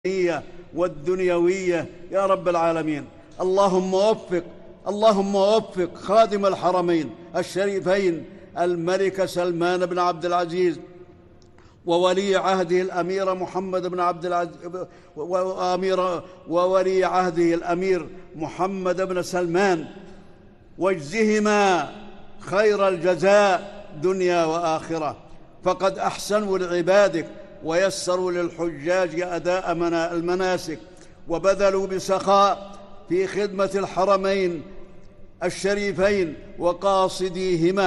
والدنيوية يا رب العالمين. اللهم وفق خادم الحرمين الشريفين الملك سلمان بن عبد العزيز وولي عهده الأمير محمد بن عبد العزيز وولي عهده الأمير محمد بن سلمان، واجزهما خير الجزاء دنيا وآخرة، فقد أحسنوا لعبادك ويسروا للحجاج أداء المناسك وبذلوا بسخاء في خدمة الحرمين الشريفين وقاصديهما.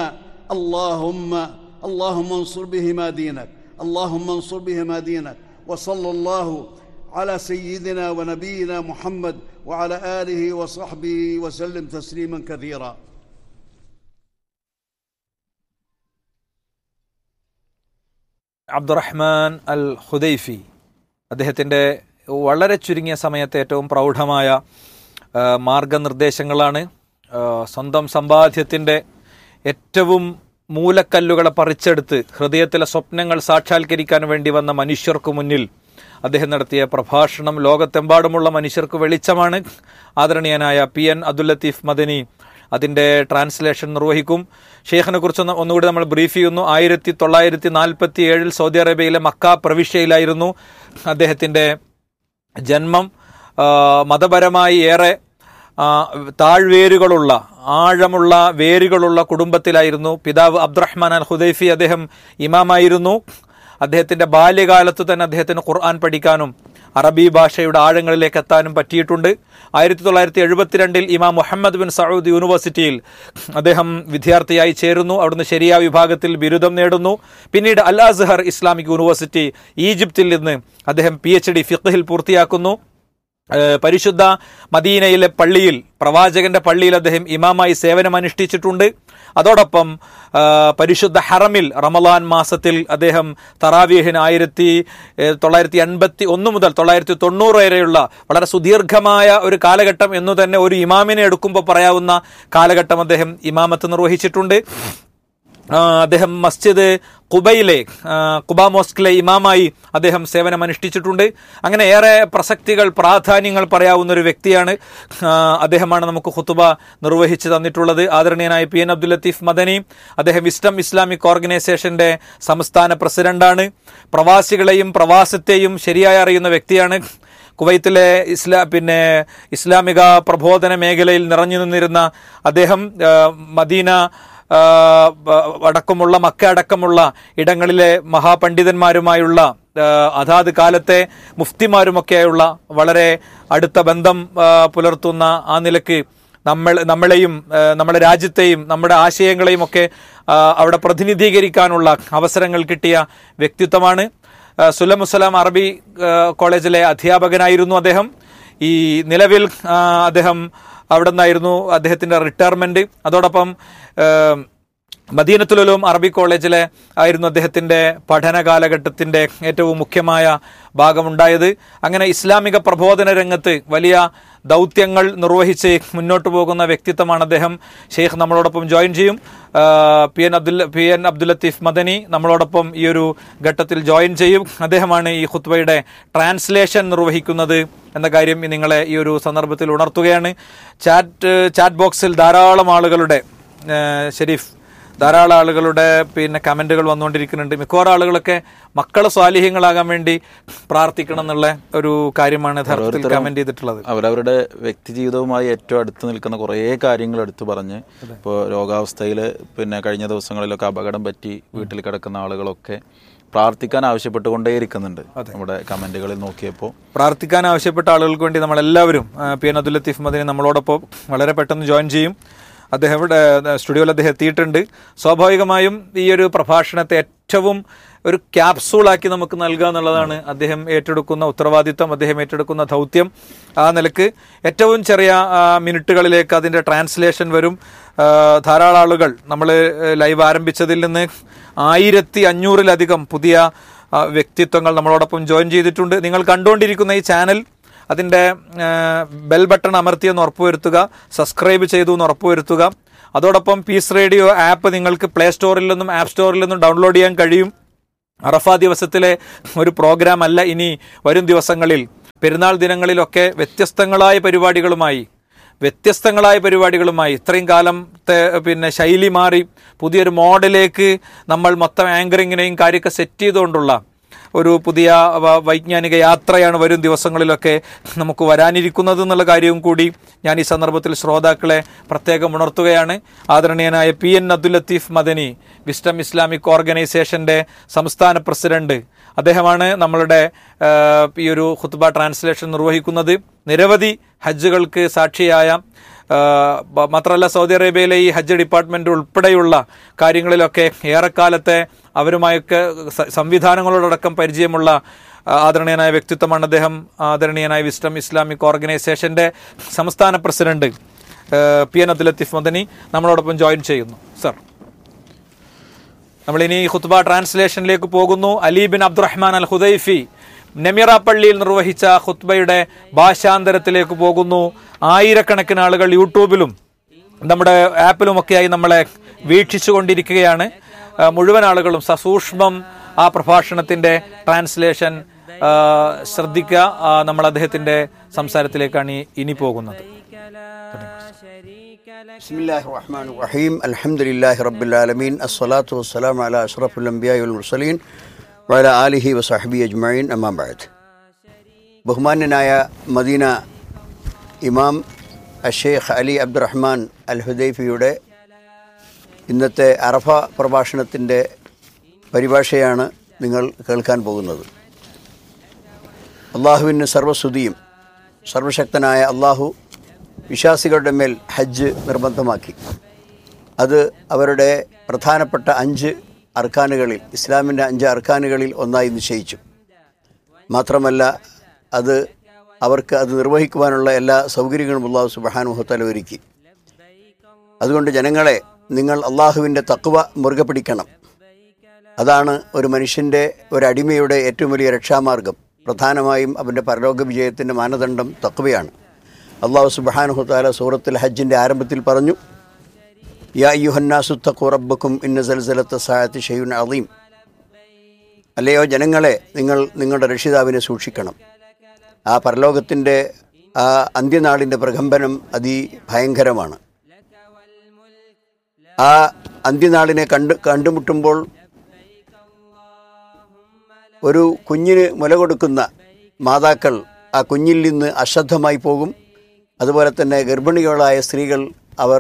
اللهم انصر بهما دينك، اللهم انصر بهما دينك. وصلى الله على سيدنا ونبينا محمد وعلى آله وصحبه وسلم تسليما كثيرا. Abdurahman al Hudaifi അദ്ദേഹത്തിൻ്റെ വളരെ ചുരുങ്ങിയ സമയത്ത് ഏറ്റവും പ്രൗഢമായ മാർഗനിർദ്ദേശങ്ങളാണ്. സ്വന്തം സമ്പാദ്യത്തിൻ്റെ ഏറ്റവും മൂലക്കല്ലുകളെ പറിച്ചെടുത്ത് ഹൃദയത്തിലെ സ്വപ്നങ്ങൾ സാക്ഷാത്കരിക്കാൻ വേണ്ടി വന്ന മനുഷ്യർക്ക് മുന്നിൽ അദ്ദേഹം നടത്തിയ പ്രഭാഷണം ലോകത്തെമ്പാടുമുള്ള മനുഷ്യർക്ക് വെളിച്ചമാണ്. ആദരണീയനായ PN അബ്ദുൽ ലത്തീഫ് മദനി അതിൻ്റെ ട്രാൻസ്ലേഷൻ നിർവഹിക്കും. ഷെയ്ഖിനെ കുറിച്ച് ഒന്നുകൂടി നമ്മൾ ബ്രീഫ് ചെയ്യുന്നു. 1947 സൗദി അറേബ്യയിലെ മക്ക പ്രവിശ്യയിലായിരുന്നു അദ്ദേഹത്തിൻ്റെ ജന്മം. മതപരമായി ഏറെ താഴ്വേരുകളുള്ള ആഴമുള്ള വേരുകളുള്ള കുടുംബത്തിലായിരുന്നു. പിതാവ് അബ്ദുറഹ്മാൻ അൽ ഹുദൈഫി അദ്ദേഹം ഇമാമായിരുന്നു. അദ്ദേഹത്തിൻ്റെ ബാല്യകാലത്ത് തന്നെ അദ്ദേഹത്തിന് ഖുർആൻ പഠിക്കാനും അറബി ഭാഷയുടെ ആഴങ്ങളിലേക്ക് എത്താനും പറ്റിയിട്ടുണ്ട്. 1972 ഇമാം മുഹമ്മദ് ബിൻ സഊദ് യൂണിവേഴ്സിറ്റിയിൽ അദ്ദേഹം വിദ്യാർത്ഥിയായി ചേരുന്നു. അവിടുന്ന് ശരിയ വിഭാഗത്തിൽ ബിരുദം നേടുന്നു. പിന്നീട് അൽ അസ്ഹർ ഇസ്ലാമിക് യൂണിവേഴ്സിറ്റി ഈജിപ്തിൽ നിന്ന് അദ്ദേഹം PhD ഫിഖ്ഹിൽ പൂർത്തിയാക്കുന്നു. പരിശുദ്ധ മദീനയിലെ പള്ളിയിൽ പ്രവാചകന്റെ പള്ളിയിൽ അദ്ദേഹം ഇമാമായി സേവനമനുഷ്ഠിച്ചിട്ടുണ്ട്. അതോടൊപ്പം പരിശുദ്ധ ഹറമിൽ റമളാൻ മാസത്തിൽ അദ്ദേഹം തറാവീഹിന് 1981 മുതൽ 1990 വരെയുള്ള വളരെ സുദീർഘമായ ഒരു കാലഘട്ടം എന്നു തന്നെ ഒരു ഇമാമിനെ എടുക്കുമ്പോൾ പറയാവുന്ന കാലഘട്ടം അദ്ദേഹം ഇമാമത്ത് നിർവഹിച്ചിട്ടുണ്ട്. അദ്ദേഹം മസ്ജിദ് ഖുബയിലെ ഖുബ മോസ്കിലെ ഇമാമായി അദ്ദേഹം സേവനമനുഷ്ഠിച്ചിട്ടുണ്ട്. അങ്ങനെ ഏറെ പ്രസക്തികൾ പ്രാധാന്യങ്ങൾ പറയാവുന്ന ഒരു വ്യക്തിയാണ്. അദ്ദേഹമാണ് നമുക്ക് ഖുതുബ നിർവഹിച്ചു തന്നിട്ടുള്ളത്. ആദരണീയനായ PN അബ്ദുൽ ലത്തീഫ് മദനി അദ്ദേഹം വിസ്ഡം ഇസ്ലാമിക് ഓർഗനൈസേഷന്റെ സംസ്ഥാന പ്രസിഡന്റാണ്. പ്രവാസികളെയും പ്രവാസത്തെയും ശരിയായി അറിയുന്ന വ്യക്തിയാണ്. കുവൈത്തിലെ ഇസ്ലാമിക പ്രബോധന മേഖലയിൽ നിറഞ്ഞു നിന്നിരുന്ന അദ്ദേഹം മദീന അടക്കമുള്ള മക്ക അടക്കമുള്ള ഇടങ്ങളിലെ മഹാപണ്ഡിതന്മാരുമായുള്ള അതാത് കാലത്തെ മുഫ്തിമാരുമൊക്കെയായുള്ള വളരെ അടുത്ത ബന്ധം പുലർത്തുന്ന ആ നിലക്ക് നമ്മളെയും നമ്മുടെ രാജ്യത്തെയും നമ്മുടെ ആശയങ്ങളെയും ഒക്കെ അവിടെ പ്രതിനിധീകരിക്കാനുള്ള അവസരങ്ങൾ കിട്ടിയ വ്യക്തിത്വമാണ്. സുലമുസലാം അറബി കോളേജിലെ അധ്യാപകനായിരുന്നു അദ്ദേഹം. ഈ നിലവിൽ അദ്ദേഹം അവിടെ നിന്നായിരുന്നു അദ്ദേഹത്തിൻ്റെ റിട്ടയർമെൻറ്റ്. അതോടൊപ്പം മദീനത്തുൽ ഉലൂം അറബി കോളേജിലെ ആയിരുന്നു അദ്ദേഹത്തിൻ്റെ പഠന കാലഘട്ടത്തിൻ്റെ ഏറ്റവും മുഖ്യമായ ഭാഗമുണ്ടായത്. അങ്ങനെ ഇസ്ലാമിക പ്രബോധന രംഗത്ത് വലിയ ദൗത്യങ്ങൾ നിർവഹിച്ച് മുന്നോട്ട് പോകുന്ന വ്യക്തിത്വമാണ് അദ്ദേഹം. ഷെയ്ഖ് നമ്മളോടൊപ്പം ജോയിൻ ചെയ്യും. PN അബ്ദുൽ ലത്തീഫ് മദനി നമ്മളോടൊപ്പം ഈ ഒരു ഘട്ടത്തിൽ ജോയിൻ ചെയ്യും. അദ്ദേഹമാണ് ഈ ഖുത്ബയുടെ ട്രാൻസ്ലേഷൻ നിർവഹിക്കുന്നത് എന്ന കാര്യം നിങ്ങളെ ഈ ഒരു സന്ദർഭത്തിൽ ഉണർത്തുകയാണ്. ചാറ്റ് ബോക്സിൽ ധാരാളം ആളുകളുടെ കമന്റുകൾ വന്നുകൊണ്ടിരിക്കുന്നുണ്ട്. മിക്കവാറും ആളുകളൊക്കെ മക്കളെ സ്വാലിഹ്യങ്ങളാകാൻ വേണ്ടി പ്രാർത്ഥിക്കണം എന്നുള്ള ഒരു കാര്യമാണ് യഥാർത്ഥത്തിൽ കമന്റ് ചെയ്തിട്ടുള്ളത്. അവരവരുടെ വ്യക്തി ജീവിതവുമായി ഏറ്റവും അടുത്ത് നിൽക്കുന്ന കുറേ കാര്യങ്ങൾ എടുത്തു പറഞ്ഞ്, ഇപ്പോൾ രോഗാവസ്ഥയിൽ കഴിഞ്ഞ ദിവസങ്ങളിലൊക്കെ അപകടം പറ്റി വീട്ടിൽ കിടക്കുന്ന ആളുകളൊക്കെ പ്രാർത്ഥിക്കാൻ ആവശ്യപ്പെട്ടുകൊണ്ടേയിരിക്കുന്നുണ്ട്. നമ്മുടെ കമന്റുകളിൽ നോക്കിയപ്പോൾ പ്രാർത്ഥിക്കാൻ ആവശ്യപ്പെട്ട ആളുകൾക്ക് വേണ്ടി നമ്മളെല്ലാവരും PN അബ്ദുൽ ലത്തീഫ് മദനി നമ്മളോടൊപ്പം വളരെ പെട്ടെന്ന് ജോയിൻ ചെയ്യും. അദ്ദേഹം ഇവിടെ സ്റ്റുഡിയോയിൽ അദ്ദേഹം എത്തിയിട്ടുണ്ട്. സ്വാഭാവികമായും ഈ ഒരു പ്രഭാഷണത്തെ ഏറ്റവും ഒരു ക്യാപ്സൂളാക്കി നമുക്ക് നൽകുക എന്നുള്ളതാണ് അദ്ദേഹം ഏറ്റെടുക്കുന്ന ഉത്തരവാദിത്വം, അദ്ദേഹം ഏറ്റെടുക്കുന്ന ദൗത്യം. ആ നിലക്ക് ഏറ്റവും ചെറിയ മിനിറ്റുകളിലേക്ക് അതിൻ്റെ ട്രാൻസ്ലേഷൻ വരും. ധാരാളം ആളുകൾ നമ്മൾ ലൈവ് ആരംഭിച്ചതിൽ നിന്ന് 1500-ലധികം പുതിയ വ്യക്തിത്വങ്ങൾ നമ്മളോടൊപ്പം ജോയിൻ ചെയ്തിട്ടുണ്ട്. നിങ്ങൾ കണ്ടുകൊണ്ടിരിക്കുന്ന ഈ ചാനൽ അതിൻ്റെ ബെൽ ബട്ടൺ അമർത്തിയെന്ന് ഉറപ്പുവരുത്തുക, സബ്സ്ക്രൈബ് ചെയ്തു എന്ന് ഉറപ്പുവരുത്തുക. അതോടൊപ്പം പീസ് റേഡിയോ ആപ്പ് നിങ്ങൾക്ക് പ്ലേ സ്റ്റോറിൽ നിന്നും ആപ്പ് സ്റ്റോറിൽ നിന്നും ഡൗൺലോഡ് ചെയ്യാൻ കഴിയും. അറഫ ദിവസത്തിലെ ഒരു പ്രോഗ്രാം അല്ല ഇനി വരും ദിവസങ്ങളിൽ പെരുന്നാൾ ദിനങ്ങളിലൊക്കെ വ്യത്യസ്തങ്ങളായ പരിപാടികളുമായി ഇത്രയും കാലത്തെ ശൈലി മാറി പുതിയൊരു മോഡലേക്ക് നമ്മൾ മൊത്തം ആങ്കറിങ്ങിനെയും കാര്യമൊക്കെ സെറ്റ് ചെയ്തുകൊണ്ടുള്ള ഒരു പുതിയ വൈജ്ഞാനിക യാത്രയാണ് വരും ദിവസങ്ങളിലൊക്കെ നമുക്ക് വരാനിരിക്കുന്നത് എന്നുള്ള കാര്യവും കൂടി ഞാൻ ഈ സന്ദർഭത്തിൽ ശ്രോതാക്കളെ പ്രത്യേകം ഉണർത്തുകയാണ്. ആദരണീയനായ PN Abdul Latheef Madani, wisdom Islamic ഓർഗനൈസേഷൻ്റെ സംസ്ഥാന പ്രസിഡന്റ്, അദ്ദേഹമാണ് നമ്മളുടെ ഈ ഒരു ഖുത്ബ ട്രാൻസ്ലേഷൻ നിർവഹിക്കുന്നത്. നിരവധി ഹജ്ജുകൾക്ക് സാക്ഷിയായ, മാത്രമല്ല സൗദി അറേബ്യയിലെ ഈ ഹജ്ജ് ഡിപ്പാർട്ട്മെന്റ് ഉൾപ്പെടെയുള്ള കാര്യങ്ങളിലൊക്കെ ഏറെക്കാലത്തെ അവരുമായൊക്കെ സംവിധാനങ്ങളോടക്കം പരിചയമുള്ള ആദരണീയനായ വ്യക്തിത്വമാണ് അദ്ദേഹം. ആദരണീയനായ വിസ്ഡം ഇസ്ലാമിക് ഓർഗനൈസേഷന്റെ സംസ്ഥാന പ്രസിഡന്റ് PN അബ്ദുൽ ലത്തീഫ് മദനി നമ്മളോടൊപ്പം ജോയിൻ ചെയ്യുന്നു. സർ, നമ്മളിനി ഖുത്ബ ട്രാൻസ്ലേഷനിലേക്ക് പോകുന്നു. Ali bin Abdulrahman al Hudaifi നെമിറ പള്ളിയിൽ നിർവഹിച്ച ഖുത്ബയുടെ ഭാഷാന്തരത്തിലേക്ക് പോകുന്നു. ആയിരക്കണക്കിന് ആളുകൾ യൂട്യൂബിലും നമ്മുടെ ആപ്പിലുമൊക്കെയായി നമ്മളെ വീക്ഷിച്ചുകൊണ്ടിരിക്കുകയാണ്. മുഴുവൻ ആളുകളും സസൂക്ഷ്മം ആ പ്രഭാഷണത്തിന്റെ ട്രാൻസ്ലേഷൻ ശ്രദ്ധിക്കുക. നമ്മൾ അദ്ദേഹത്തിന്റെ സംസാരത്തിലേക്കാണ് ഇനി പോകുന്നത്. ബിസ്മില്ലാഹിർ റഹ്മാനിർ റഹീം. അൽഹംദുലില്ലാഹി റബ്ബിൽ ആലമീൻ. അസ്സലാത്തു വസ്സലാമു അലാ അഷ്റഫിൽ അംബിയാഇ വൽ മുർസലീൻ വഅലാ ആലിഹി വസഹ്ബിഹി അജ്മഈൻ. അമ്മാ ബഅദ്. ബഹുമാന്യനായ മദീന ഇമാം അഷേഖ് അലി അബ്ദുറഹ്മാൻ അൽ ഹുദൈഫിയുടെ ഇന്നത്തെ അറഫ പ്രഭാഷണത്തിൻ്റെ പരിഭാഷയാണ് നിങ്ങൾ കേൾക്കാൻ പോകുന്നത്. അള്ളാഹുവിന് സർവ്വസ്തുതിയും. സർവശക്തനായ അള്ളാഹു വിശ്വാസികളുടെ മേൽ ഹജ്ജ് നിർബന്ധമാക്കി. അത് അവരുടെ പ്രധാനപ്പെട്ട 5 അർക്കാനുകളിൽ, ഇസ്ലാമിൻ്റെ 5 അർക്കാനുകളിൽ ഒന്നായി നിശ്ചയിച്ചു. മാത്രമല്ല അത് അവർക്ക് അത് നിർവഹിക്കുവാനുള്ള എല്ലാ സൗകര്യങ്ങളും അല്ലാഹു സുബ്ഹാനഹു വ തആല ഒരുക്കി. അതുകൊണ്ട് ജനങ്ങളെ, നിങ്ങൾ അള്ളാഹുവിൻ്റെ തഖ്വ മുറുകെ പിടിക്കണം. അതാണ് ഒരു മനുഷ്യൻ്റെ, ഒരു അടിമയുടെ ഏറ്റവും വലിയ രക്ഷാമാർഗം. പ്രധാനമായും അവൻ്റെ പരലോക വിജയത്തിൻ്റെ മാനദണ്ഡം തഖ്വയാണ്. അല്ലാഹു സുബ്ഹാനഹു വ തആല സൂറത്തുൽ ഹജ്ജിൻ്റെ ആരംഭത്തിൽ പറഞ്ഞു, യാ അയ്യുഹന്നാസു തഖൂ റബ്ബക്കും ഇന്ന സൽസലത്ത സഅത്തി ശൈഉൻ അളീം. അല്ലയോ ജനങ്ങളെ, നിങ്ങൾ നിങ്ങളുടെ രക്ഷിതാവിനെ സൂക്ഷിക്കണം. ആ പരലോകത്തിൻ്റെ ആ അന്ത്യനാളിൻ്റെ പ്രകമ്പനം അതിഭയങ്കരമാണ്. ആ അന്ത്യനാളിനെ കണ്ടുമുട്ടുമ്പോൾ ഒരു കുഞ്ഞിന് മുല കൊടുക്കുന്ന മാതാക്കൾ ആ കുഞ്ഞിൽ നിന്ന് അശ്രദ്ധമായി പോകും. അതുപോലെ തന്നെ ഗർഭിണികളായ സ്ത്രീകൾ അവർ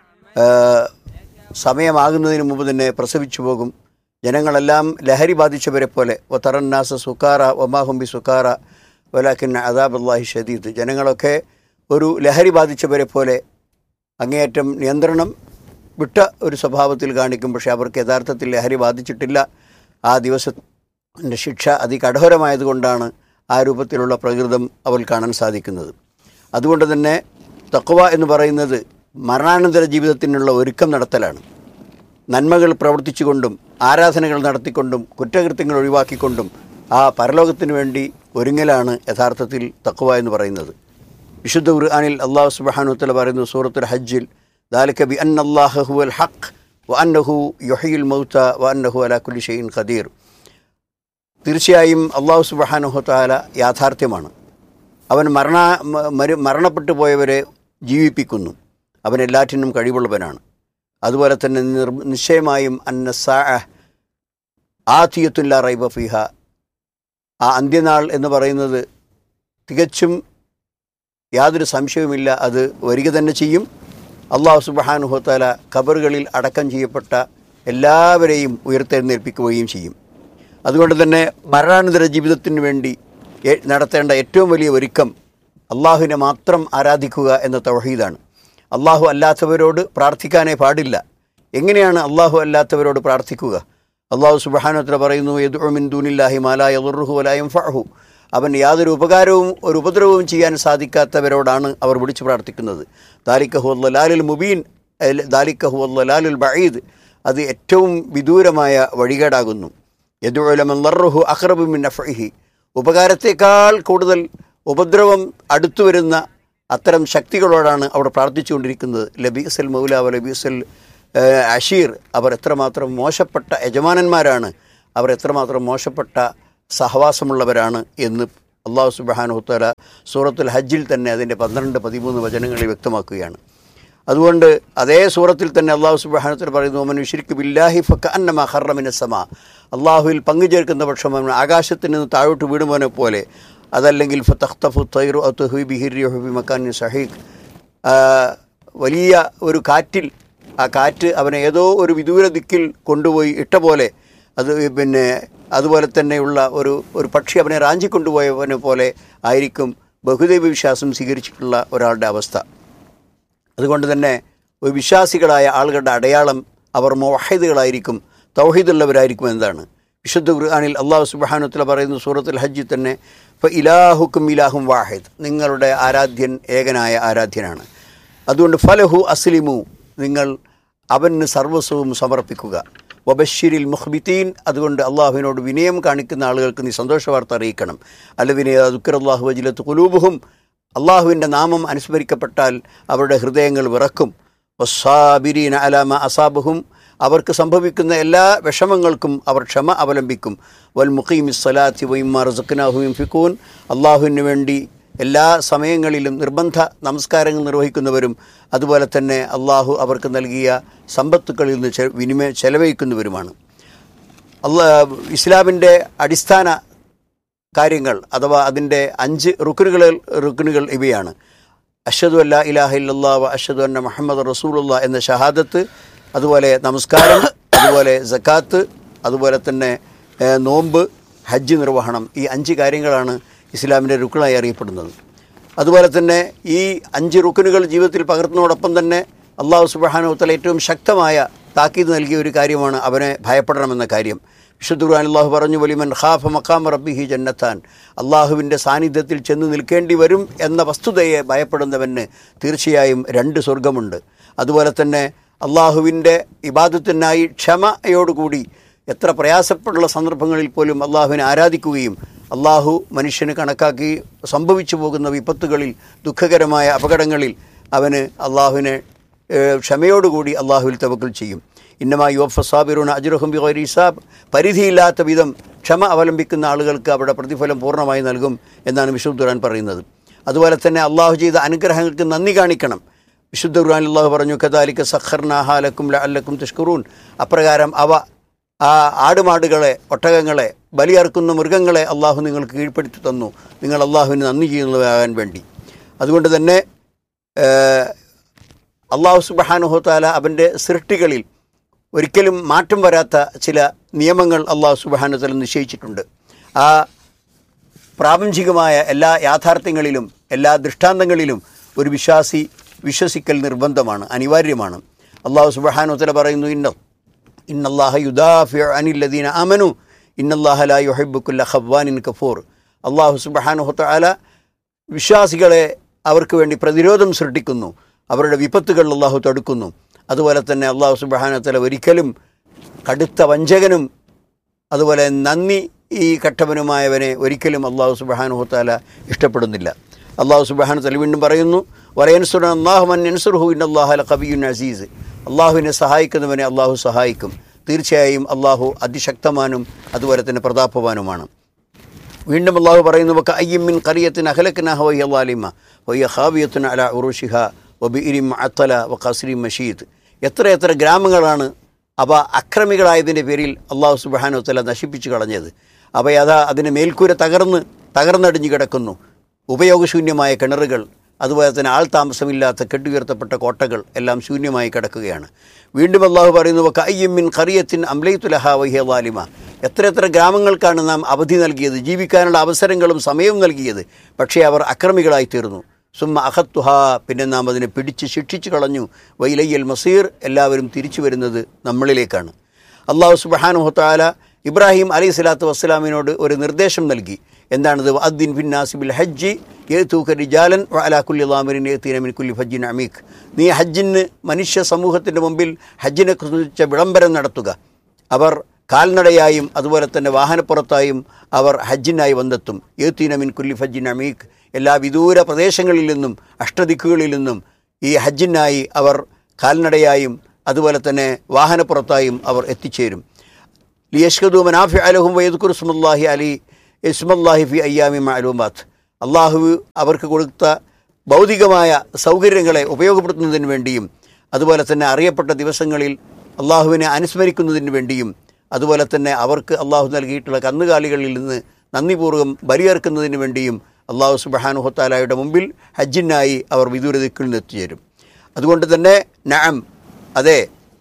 സമയമാകുന്നതിന് മുമ്പ് തന്നെ പ്രസവിച്ചു പോകും. ജനങ്ങളെല്ലാം ലഹരി ബാധിച്ചവരെ പോലെ വതറന്നാസ സുക്കാറ വമാഹും ബി സുക്കാറ വലാകിൻ അദാബുല്ലാഹി ഷദീദ്. ജനങ്ങളൊക്കെ ഒരു ലഹരി ബാധിച്ചവരെ പോലെ അങ്ങേയറ്റം നിയന്ത്രണം വിട്ട ഒരു സ്വഭാവത്തിൽ കാണിക്കും. പക്ഷേ അവർക്ക് യഥാർത്ഥത്തിൽ ലഹരി ബാധിച്ചിട്ടില്ല. ആ ദിവസത്തിൻ്റെ ശിക്ഷ അതികഠോരമായതുകൊണ്ടാണ് ആ രൂപത്തിലുള്ള പ്രകൃതം അവൾ കാണാൻ സാധിക്കുന്നത്. അതുകൊണ്ട് തന്നെ തഖ്വ എന്ന് പറയുന്നത് മരണാനന്തര ജീവിതത്തിനുള്ള ഒരുക്കം നടത്തലാണ്. നന്മകൾ പ്രവർത്തിച്ചുകൊണ്ടും ആരാധനകൾ നടത്തിക്കൊണ്ടും കുറ്റകൃത്യങ്ങൾ ഒഴിവാക്കിക്കൊണ്ടും ആ പരലോകത്തിന് വേണ്ടി ഒരുങ്ങലാണ് യഥാർത്ഥത്തിൽ തഖ്വ എന്ന് പറയുന്നത്. വിശുദ്ധ ഖുർആനിൽ അല്ലാഹു സുബ്ഹാനഹു വ തആല പറയുന്നു സൂറത്തുൽ ഹജ്ജിൽ, ദാലിക ബിഅന്ന അല്ലാഹ ഹുവൽ ഹഖ് വഅന്നഹു യുഹ്യിൽ മൗത വഅന്നഹു അലാ കുല്ലി ഷൈഇൻ ഖദീർ. തീർച്ചയായും അല്ലാഹു സുബ്ഹാനഹു വ തആല യാഥാർത്ഥ്യമാണ്. അവൻ മരണപ്പെട്ടു പോയവരെ ജീവിപ്പിക്കുന്നു. അവൻ എല്ലാറ്റിനും കഴിവുള്ളവനാണ്. അതുപോലെ തന്നെ നിശ്ചയമായും അന്ന സാഅ ആതിയത്തുൻ ലാ റൈബ ഫീഹ. ആ അന്ത്യനാൾ എന്ന് പറയുന്നത് തികച്ചും യാതൊരു സംശയവുമില്ല, അത് വരിക തന്നെ ചെയ്യും. അല്ലാഹു സുബ്ഹാനഹു വ തആല ഖബറുകളിൽ അടക്കം ചെയ്യപ്പെട്ട എല്ലാവരെയും ഉയർത്തെഴുന്നേൽപ്പിക്കുകയും ചെയ്യും. അതുകൊണ്ട് തന്നെ മരണാനന്തര ജീവിതത്തിന് വേണ്ടി നടത്തേണ്ട ഏറ്റവും വലിയ ഒരുക്കം അള്ളാഹുവിനെ മാത്രം ആരാധിക്കുക എന്ന തൗഹീദാണ്. അള്ളാഹു അല്ലാത്തവരോട് പ്രാർത്ഥിക്കാനേ പാടില്ല. എങ്ങനെയാണ് അള്ളാഹു അല്ലാത്തവരോട് പ്രാർത്ഥിക്കുക? അള്ളാഹു സുബ്ഹാനഹു വ തആല പറയുന്നു, യദ്ഉ മിൻ ദൂനില്ലാഹി മാ ലാ യദുറുഹു വലാ യൻഫഉഹു. അവൻ യാതൊരു ഉപകാരവും ഒരു ഉപദ്രവവും ചെയ്യാൻ സാധിക്കാത്തവരോടാണ് അവർ വിളിച്ചു പ്രാർത്ഥിക്കുന്നത്. ദാലിക ഹുവൽ ളലാലുൽ മുബീൻ, ദാലിക ഹുവൽ ളലാലുൽ ബഈദ്. അത് ഏറ്റവും വിദൂരമായ വഴികേടാകുന്നു. യദ്ഉ ലമൻ ളർറുഹു അഖ്റബു മിൻ നഫഇഹി. ഉപകാരത്തേക്കാൾ കൂടുതൽ ഉപദ്രവം അടുത്തു വരുന്ന അത്തരം ശക്തികളോടാണ് അവർ പ്രാർത്ഥിച്ചുകൊണ്ടിരിക്കുന്നത്. ലബീസൽ മൗല വ ലബീസൽ അഷീർ. അവർ എത്രമാത്രം മോശപ്പെട്ട യജമാനന്മാരാണ്, അവർ എത്രമാത്രം മോശപ്പെട്ട സഹവാസമുള്ളവരാണ് എന്ന് അള്ളാഹു സുബ്ഹാനഹു വതആല സൂറത്തുൽ ഹജ്ജിൽ തന്നെ അതിൻ്റെ 12-13 വചനങ്ങളിൽ വ്യക്തമാക്കുകയാണ്. അതുകൊണ്ട് അതേ സൂറത്തിൽ തന്നെ അള്ളാഹു സുബ്ഹാനഹു വതആല പറയുന്നു, വമൻ യുശ്രിക് ബില്ലാഹി ഫകഅന്നമാ ഖറ മിനസ് സമാ, അള്ളാഹുവിൽ പങ്കുചേർക്കുന്ന പക്ഷം അവൻ ആകാശത്തിൽ നിന്ന് താഴോട്ട് വീടുമോനെ പോലെ, അതല്ലെങ്കിൽ ഫതഖ്തഫു തൈറു ഔ തഹ്വി ബിഹി റിഹു ബി മക്കാനിൻ സഹീഖ്, വലിയ ഒരു കാറ്റിൽ ആ കാറ്റ് അവനെ ഏതോ ഒരു വിദൂര ദിക്കിൽ കൊണ്ടുപോയി ഇട്ട പോലെ, അത് അതുപോലെ തന്നെയുള്ള ഒരു പക്ഷി അവനെ റാഞ്ചിക്കൊണ്ടുപോയവനെ പോലെ ആയിരിക്കും ബഹുദൈവ വിശ്വാസം സ്വീകരിച്ചിട്ടുള്ള ഒരാളുടെ അവസ്ഥ. അതുകൊണ്ട് തന്നെ ഒരു വിശ്വാസികളായ ആളുകളുടെ അടയാളം അവർ മുവഹിദുകളായിരിക്കും, തൗഹീദുള്ളവരായിരിക്കും എന്നതാണ്. വിശുദ്ധ ഖുർആനിൽ അള്ളാഹു സുബ്ഹാനഹു വതആല പറയുന്നു സൂറത്തുൽ ഹജ്ജിൽ തന്നെ, ഫഇലാഹുക്കും ഇലാഹും വാഹിദ്, നിങ്ങളുടെ ആരാധ്യൻ ഏകനായ ആരാധ്യനാണ്. അതുകൊണ്ട് ഫലഹു അസ്ലിമു, നിങ്ങൾ അവന് സർവസ്വവും സമർപ്പിക്കുക. വബശ്ശിരിൽ മുഖ്ബിത്തീൻ, അതുകൊണ്ട് അള്ളാഹുവിനോട് വിനയം കാണിക്കുന്ന ആളുകൾക്ക് നീ സന്തോഷ വാർത്ത അറിയിക്കണം. അല്ലദിന ദുക്റല്ലാഹു വജിലത്ത് ഖുലൂബുഹും, അള്ളാഹുവിൻ്റെ നാമം അനുസ്മരിക്കപ്പെട്ടാൽ അവരുടെ ഹൃദയങ്ങൾ വിറക്കും. വസ്സാബിരീന അലാ മാ അസാബഹും, അവർക്ക് സംഭവിക്കുന്ന എല്ലാ വിഷമങ്ങൾക്കും അവർ ക്ഷമ അവലംബിക്കും. വൽ മുഖീമിസ് സ്വലാത്തി വമിമ്മാ റസഖ്നാഹും യുൻഫിഖൂൻ, അള്ളാഹുവിന് വേണ്ടി എല്ലാ സമയങ്ങളിലും നിർബന്ധ നമസ്കാരങ്ങൾ നിർവഹിക്കുന്നവരും അതുപോലെ തന്നെ അള്ളാഹു അവർക്ക് നൽകിയ സമ്പത്തുക്കളിൽ നിന്ന് ചെലവഴിക്കുന്നവരുമാണ്. ഇസ്ലാമിൻ്റെ അടിസ്ഥാന കാര്യങ്ങൾ അഥവാ അതിൻ്റെ 5 റുക്നുകൾ ഇവയാണ്. അഷ്ഹദു അല്ലാ ഇലാഹ ഇല്ലല്ലാഹ് വ അഷ്ഹദു അന്ന മുഹമ്മദ് റസൂലുള്ളാഹ് എന്ന ഷഹാദത്ത്, അതുപോലെ നമസ്കാരം, അതുപോലെ സക്കാത്ത്, അതുപോലെ തന്നെ നോമ്പ്, ഹജ്ജ് നിർവഹണം. ഈ 5 കാര്യങ്ങളാണ് ഇസ്ലാമിൻ്റെ റുക്നായി അറിയപ്പെടുന്നത്. അതുപോലെ തന്നെ ഈ 5 റുക്നുകൾ ജീവിതത്തിൽ പകർത്തുന്നതോടൊപ്പം തന്നെ അള്ളാഹു സുബ്ഹാനഹു വതആല ഏറ്റവും ശക്തമായ താക്കീത് നൽകിയ ഒരു കാര്യമാണ് അവനെ ഭയപ്പെടണമെന്ന കാര്യം. വിശുദ്ധ ഖുർആനിൽ അല്ലാഹു പറഞ്ഞു, വലിമൻ ഖാഫ മഖാമ റബ്ബിഹി ജന്നത്താൻ, അള്ളാഹുവിൻ്റെ സാന്നിധ്യത്തിൽ ചെന്ന് നിൽക്കേണ്ടി വരും എന്ന വസ്തുതയെ ഭയപ്പെടുന്നവന് തീർച്ചയായും 2 സ്വർഗമുണ്ട്. അതുപോലെ തന്നെ അള്ളാഹുവിൻ്റെ ഇബാദത്തിനായി ക്ഷമയോടുകൂടി എത്ര പ്രയാസപ്പെടുള്ള സന്ദർഭങ്ങളിൽ പോലും അള്ളാഹുവിനെ ആരാധിക്കുകയും അള്ളാഹു മനുഷ്യന് കണക്കാക്കി സംഭവിച്ചു പോകുന്ന വിപത്തുകളിൽ, ദുഃഖകരമായ അപകടങ്ങളിൽ അവന് അള്ളാഹുവിനെ ക്ഷമയോടുകൂടി അള്ളാഹുവിൽ തവക്കൽ ചെയ്യും. ഇന്നമാ യുവഫ സാബിറൂന അജ്റഹും ബിഗൈരി ഹിസാബ്, പരിധിയില്ലാത്ത വിധം ക്ഷമ അവലംബിക്കുന്ന ആളുകൾക്ക് അവരുടെ പ്രതിഫലം പൂർണ്ണമായി നൽകും എന്നാണ് വിശുദ്ധ ഖുർആൻ പറയുന്നത്. അതുപോലെ തന്നെ അള്ളാഹു ചെയ്ത അനുഗ്രഹങ്ങൾക്ക് നന്ദി കാണിക്കണം. വിശുദ്ധ ഖുർആനിൽ അള്ളാഹു പറഞ്ഞു, കദാലിക സഖർനാഹാ ലക്കും ലഅല്ലക്കും തഷ്കുറൂൻ, അപ്രകാരം ആ ആടുമാടുകളെ, ഒട്ടകങ്ങളെ, ബലിയർക്കുന്ന മൃഗങ്ങളെ അള്ളാഹു നിങ്ങൾക്ക് കീഴ്പ്പെടുത്തി തന്നു, നിങ്ങൾ അള്ളാഹുവിന് നന്ദി ചെയ്യുന്നവരാകാൻ വേണ്ടി. അതുകൊണ്ട് തന്നെ അള്ളാഹു സുബ്ഹാനഹു വതആല അവൻ്റെ സൃഷ്ടികളിൽ ഒരിക്കലും മാറ്റം വരാത്ത ചില നിയമങ്ങൾ അള്ളാഹു സുബ്ഹാനഹു വതആല നിശ്ചയിച്ചിട്ടുണ്ട്. ആ പ്രാപഞ്ചികമായ എല്ലാ യാഥാർത്ഥ്യങ്ങളിലും എല്ലാ ദൃഷ്ടാന്തങ്ങളിലും ഒരു വിശ്വസിക്കൽ നിർബന്ധമാണ്, അനിവാര്യമാണ്. അള്ളാഹു സുബ്ഹാനഹു വതആല പറയുന്നു, ഇന്നല്ലാഹ യുദാഫിഉ അനില്ലദീന ആമനു ഇന്നല്ലാഹ ലാ യുഹിബ്ബു കുല്ല ഖവ്വാനിൻ കഫൂർ. അള്ളാഹു സുബ്ഹാനഹു വതആല വിശ്വാസികളെ അവർക്ക് വേണ്ടി പ്രതിരോധം സൃഷ്ടിക്കുന്നു, അവരുടെ വിപത്തുകൾ അള്ളാഹു തടുക്കുന്നു. അതുപോലെ തന്നെ അള്ളാഹു സുബ്ഹാനഹു വതആല ഒരിക്കലും കടുത്ത വഞ്ചകനും അതുപോലെ നന്ദി കെട്ടവനുമായവനെ ഒരിക്കലും അള്ളാഹു സുബ്ഹാനഹു വതആല ഇഷ്ടപ്പെടുന്നില്ല. അള്ളാഹു സുബ്ഹാനഹു വതആല വീണ്ടും പറയുന്നു, വലയൻസുറന അല്ലാഹു മൻ യൻസുറുഹു ഇന്നല്ലാഹ ലഖവിയ്യുൻ അസീസ്, അള്ളാഹുവിനെ സഹായിക്കുന്നവനെ അള്ളാഹു സഹായിക്കും. തീർച്ചയായും അള്ളാഹു അതിശക്തമാനും അതുപോലെ തന്നെ പ്രതാപവാനുമാണ്. വീണ്ടും അള്ളാഹു പറയുന്നു, വകഅയ്യിൻ മിൻ ഖറിയത്തിൻ അഹ്ലക്നാഹ വഹിയ ളാലിമ വഹിയ ഖാവിയത്തുൻ അലാ ഉറൂഷിഹ വബിഇരിൻ മുഅത്തല വഖസ്രിൻ മശീദ്. എത്ര ഗ്രാമങ്ങളാണ് അവ അക്രമികളായതിൻ്റെ പേരിൽ അള്ളാഹു സുബ്ഹാനഹു വതആല നശിപ്പിച്ചു കളഞ്ഞത്. അതിന് മേൽക്കൂര തകർന്നടിഞ്ഞു കിടക്കുന്നു, ഉപയോഗശൂന്യമായ കിണറുകൾ, അതുപോലെ തന്നെ ആൾ താമസമില്ലാത്ത കെട്ടുയർത്തപ്പെട്ട കോട്ടകൾ എല്ലാം ശൂന്യമായി കിടക്കുകയാണ്. വീണ്ടും അള്ളാഹു പറയുന്നു, വകഅയ്യിൻ മിൻ ഖറിയത്തിൻ അംലൈതു ലഹാ വഹിയ ളാലിമ, എത്ര ഗ്രാമങ്ങൾക്കാണ് നാം അവധി നൽകിയത്, ജീവിക്കാനുള്ള അവസരങ്ങളും സമയവും നൽകിയത്, പക്ഷേ അവർ അക്രമികളായി തീർന്നു. സുമ്മ അഖത്തുഹ, പിന്നെ നാം അതിനെ പിടിച്ച് ശിക്ഷിച്ചു കളഞ്ഞു. വഇലയ്യൽ മസീർ, എല്ലാവരും തിരിച്ചു വരുന്നത് നമ്മളിലേക്കാണ്. അള്ളാഹു സുബ്ഹാനഹു വതആല ഇബ്രാഹിം അലൈഹിസ്സലാത്തു വസ്സലാമിനോട് ഒരു നിർദ്ദേശം നൽകി. എന്താണത്? വഅദ്ദിൻ ഫിന്നാസി ബിൽ ഹജ്ജി യഅതൂക റിജാലൻ വഅലാ കുല്ലി ളാമിരിൻ യഅതീന മിൻ കുല്ലി ഫജ്ജിൻ അമീഖ്. നീ ഹജ്ജിന് മനുഷ്യ സമൂഹത്തിൻ്റെ മുമ്പിൽ ഹജ്ജിനെ കുറിച്ച വിളംബരം നടത്തുക. അവർ കാൽനടയായും അതുപോലെ തന്നെ വാഹനപ്പുറത്തായും അവർ ഹജ്ജിനായി വന്നെത്തും. യഅതീന മിൻ കുല്ലി ഫജ്ജിൻ അമീഖ്, എല്ലാ വിദൂര പ്രദേശങ്ങളിൽ നിന്നും അഷ്ടദിക്കുകളിൽ നിന്നും ഈ ഹജ്ജിനായി അവർ കാൽനടയായും അതുപോലെ തന്നെ വാഹനപ്പുറത്തായും അവർ എത്തിച്ചേരും. ലിയഷ്ഹദൂ മനാഫിഅ ലഹും വയദ്കുറു സ്മല്ലാഹി അലൈഹി ഇസ്മല്ലാഹി ഫി അയ്യാമി മഅലൂമാത്ത്, അള്ളാഹു അവർക്ക് കൊടുത്ത ഭൗതികമായ സൗകര്യങ്ങളെ ഉപയോഗപ്പെടുത്തുന്നതിന് വേണ്ടിയും അതുപോലെ തന്നെ അറിയപ്പെട്ട ദിവസങ്ങളിൽ അള്ളാഹുവിനെ അനുസ്മരിക്കുന്നതിന് വേണ്ടിയും അതുപോലെ തന്നെ അവർക്ക് അള്ളാഹു നൽകിയിട്ടുള്ള കന്നുകാലികളിൽ നിന്ന് നന്ദിപൂർവ്വം ബലിയേർക്കുന്നതിന് വേണ്ടിയും അള്ളാഹു സുബ്ഹാനഹു വ തആലയുടെ മുമ്പിൽ ഹജ്ജിനായി അവർ വിദൂര ദിക്കിൽ നിന്ന് എത്തിച്ചേരും. അതുകൊണ്ട് തന്നെ നഅം, അതെ,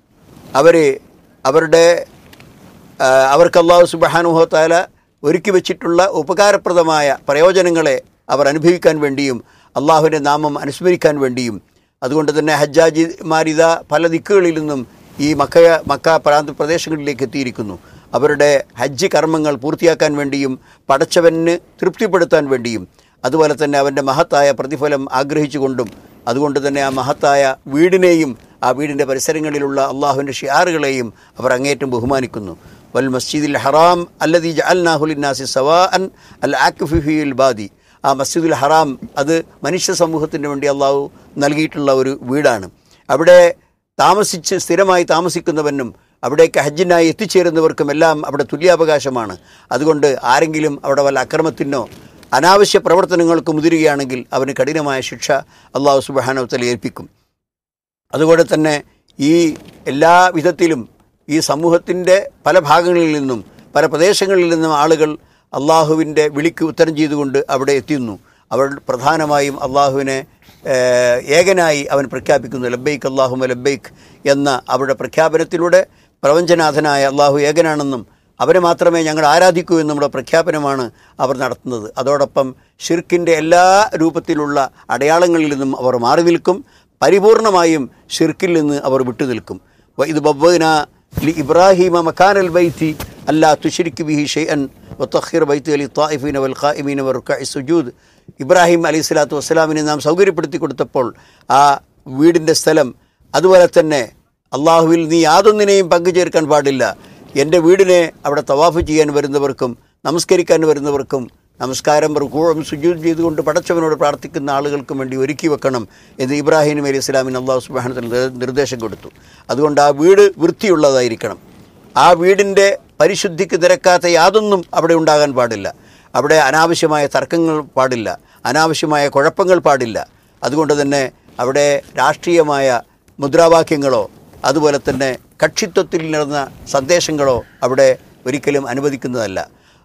അവർക്ക് അള്ളാഹു സുബ്ഹാനഹു വ തആല ഒരുക്കി വെച്ചിട്ടുള്ള ഉപകാരപ്രദമായ പ്രയോജനങ്ങളെ അവർ അനുഭവിക്കാൻ വേണ്ടിയും അള്ളാഹുവിൻ്റെ നാമം അനുസ്മരിക്കാൻ വേണ്ടിയും അതുകൊണ്ട് തന്നെ ഹജ്ജാജിമാരിത പല ദിക്കുകളിൽ നിന്നും ഈ മക്ക പ്രാന്ത പ്രദേശങ്ങളിലേക്ക് എത്തിയിരിക്കുന്നു. അവരുടെ ഹജ്ജ് കർമ്മങ്ങൾ പൂർത്തിയാക്കാൻ വേണ്ടിയും പടച്ചവന് തൃപ്തിപ്പെടുത്താൻ വേണ്ടിയും അതുപോലെ തന്നെ അവൻ്റെ മഹത്തായ പ്രതിഫലം ആഗ്രഹിച്ചുകൊണ്ടും അതുകൊണ്ട് തന്നെ ആ മഹത്തായ വീടിനെയും ആ വീടിൻ്റെ പരിസരങ്ങളിലുള്ള അള്ളാഹുവിൻ്റെ ഷിആറുകളെയും അവർ അങ്ങേറ്റം ബഹുമാനിക്കുന്നു. വൽ മസ്ജിദുൽ ഹറാം അല്ലദീ ജഅൽനാഹു ലിന്നാസി സവാഅൻ അൽ ആകിഫു ഫീൽ ബാദി, ആ മസ്ജിദുൽ ഹറാം അത് മനുഷ്യ സമൂഹത്തിന് വേണ്ടി അള്ളാഹു നൽകിയിട്ടുള്ള ഒരു വീടാണ്. അവിടെ താമസിച്ച് സ്ഥിരമായി താമസിക്കുന്നവനും അവിടേക്ക് ഹജ്ജിനായി എത്തിച്ചേരുന്നവർക്കും എല്ലാം അവിടെ തുല്യാവകാശമാണ്. അതുകൊണ്ട് ആരെങ്കിലും അവിടെ വല്ല അക്രമത്തിനോ അനാവശ്യ പ്രവർത്തനങ്ങൾക്ക് മുതിരുകയാണെങ്കിൽ അവന് കഠിനമായ ശിക്ഷ അള്ളാഹു സുബ്ഹാനഹു വ തആല ഏൽപ്പിക്കും. അതുകൊണ്ട് തന്നെ ഈ എല്ലാ വിധത്തിലും ഈ സമൂഹത്തിൻ്റെ പല ഭാഗങ്ങളിൽ നിന്നും പല പ്രദേശങ്ങളിൽ നിന്നും ആളുകൾ അള്ളാഹുവിൻ്റെ വിളിക്ക് ഉത്തരം ചെയ്തുകൊണ്ട് അവിടെ എത്തുന്നു. അവർ പ്രധാനമായും അള്ളാഹുവിനെ ഏകനായി അവൻ പ്രഖ്യാപിക്കുന്നു. ലബ്ബൈക്ക് അല്ലാഹുമ്മ ലബ്ബൈക്ക് എന്ന അവരുടെ പ്രഖ്യാപനത്തിലൂടെ പ്രപഞ്ചനാഥനായ അള്ളാഹു ഏകനാണെന്നും അവരെ മാത്രമേ ഞങ്ങൾ ആരാധിക്കൂ എന്നുമുള്ള പ്രഖ്യാപനമാണ് അവർ നടത്തുന്നത്. അതോടൊപ്പം ഷിർക്കിൻ്റെ എല്ലാ രൂപത്തിലുള്ള അടയാളങ്ങളിൽ നിന്നും അവർ മാറി നിൽക്കും. പരിപൂർണമായും ഷിർക്കിൽ നിന്ന് അവർ വിട്ടുനിൽക്കും. ഇത് ബവ്വനാ ലി ഇബ്രാഹിമ മക്കാനൽ ബൈത്തി അല്ലാ തുശ്രിക് ബിഹി ഷൈഅൻ വതഖിർ ബൈത്തി ലിത്വാഇഫീന വൽ ഖായിമീന വറുക്കഇ സുജൂദ്. ഇബ്രാഹിം അലൈഹിസ്സലാത്തു വസ്സലാമിനെ നാം സൗകര്യപ്പെടുത്തി കൊടുത്തപ്പോൾ ആ വീടിൻ്റെ സ്ഥലം അതുപോലെ തന്നെ അള്ളാഹുവിൽ നീ യാതൊന്നിനെയും പങ്കുചേർക്കാൻ പാടില്ല, എൻ്റെ വീടിനെ അവിടെ തവാഫ് ചെയ്യാൻ വരുന്നവർക്കും നമസ്കരിക്കാൻ വരുന്നവർക്കും നമസ്കാരം റുകൂഉം സുജൂദ് ചെയ്തുകൊണ്ട് പടച്ചവനോട് പ്രാർത്ഥിക്കുന്ന ആളുകൾക്കും വേണ്ടി ഒരുക്കി വെക്കണം എന്ന് ഇബ്രാഹിം അലൈഹി ഇസ്ലാമിന് അള്ളാഹു സുബ്ഹാനഹു വ തആല നിർദ്ദേശം കൊടുത്തു. അതുകൊണ്ട് ആ വീട് വൃത്തിയുള്ളതായിരിക്കണം. ആ വീടിൻ്റെ പരിശുദ്ധിക്ക് നിരക്കാത്ത യാതൊന്നും അവിടെ ഉണ്ടാകാൻ പാടില്ല. അവിടെ അനാവശ്യമായ തർക്കങ്ങൾ പാടില്ല, അനാവശ്യമായ കുഴപ്പങ്ങൾ പാടില്ല. അതുകൊണ്ട് തന്നെ അവിടെ രാഷ്ട്രീയമായ മുദ്രാവാക്യങ്ങളോ അതുപോലെ തന്നെ കക്ഷിത്വത്തിൽ നടന്ന സന്ദേശങ്ങളോ അവിടെ ഒരിക്കലും അനുവദിക്കുന്നതല്ല.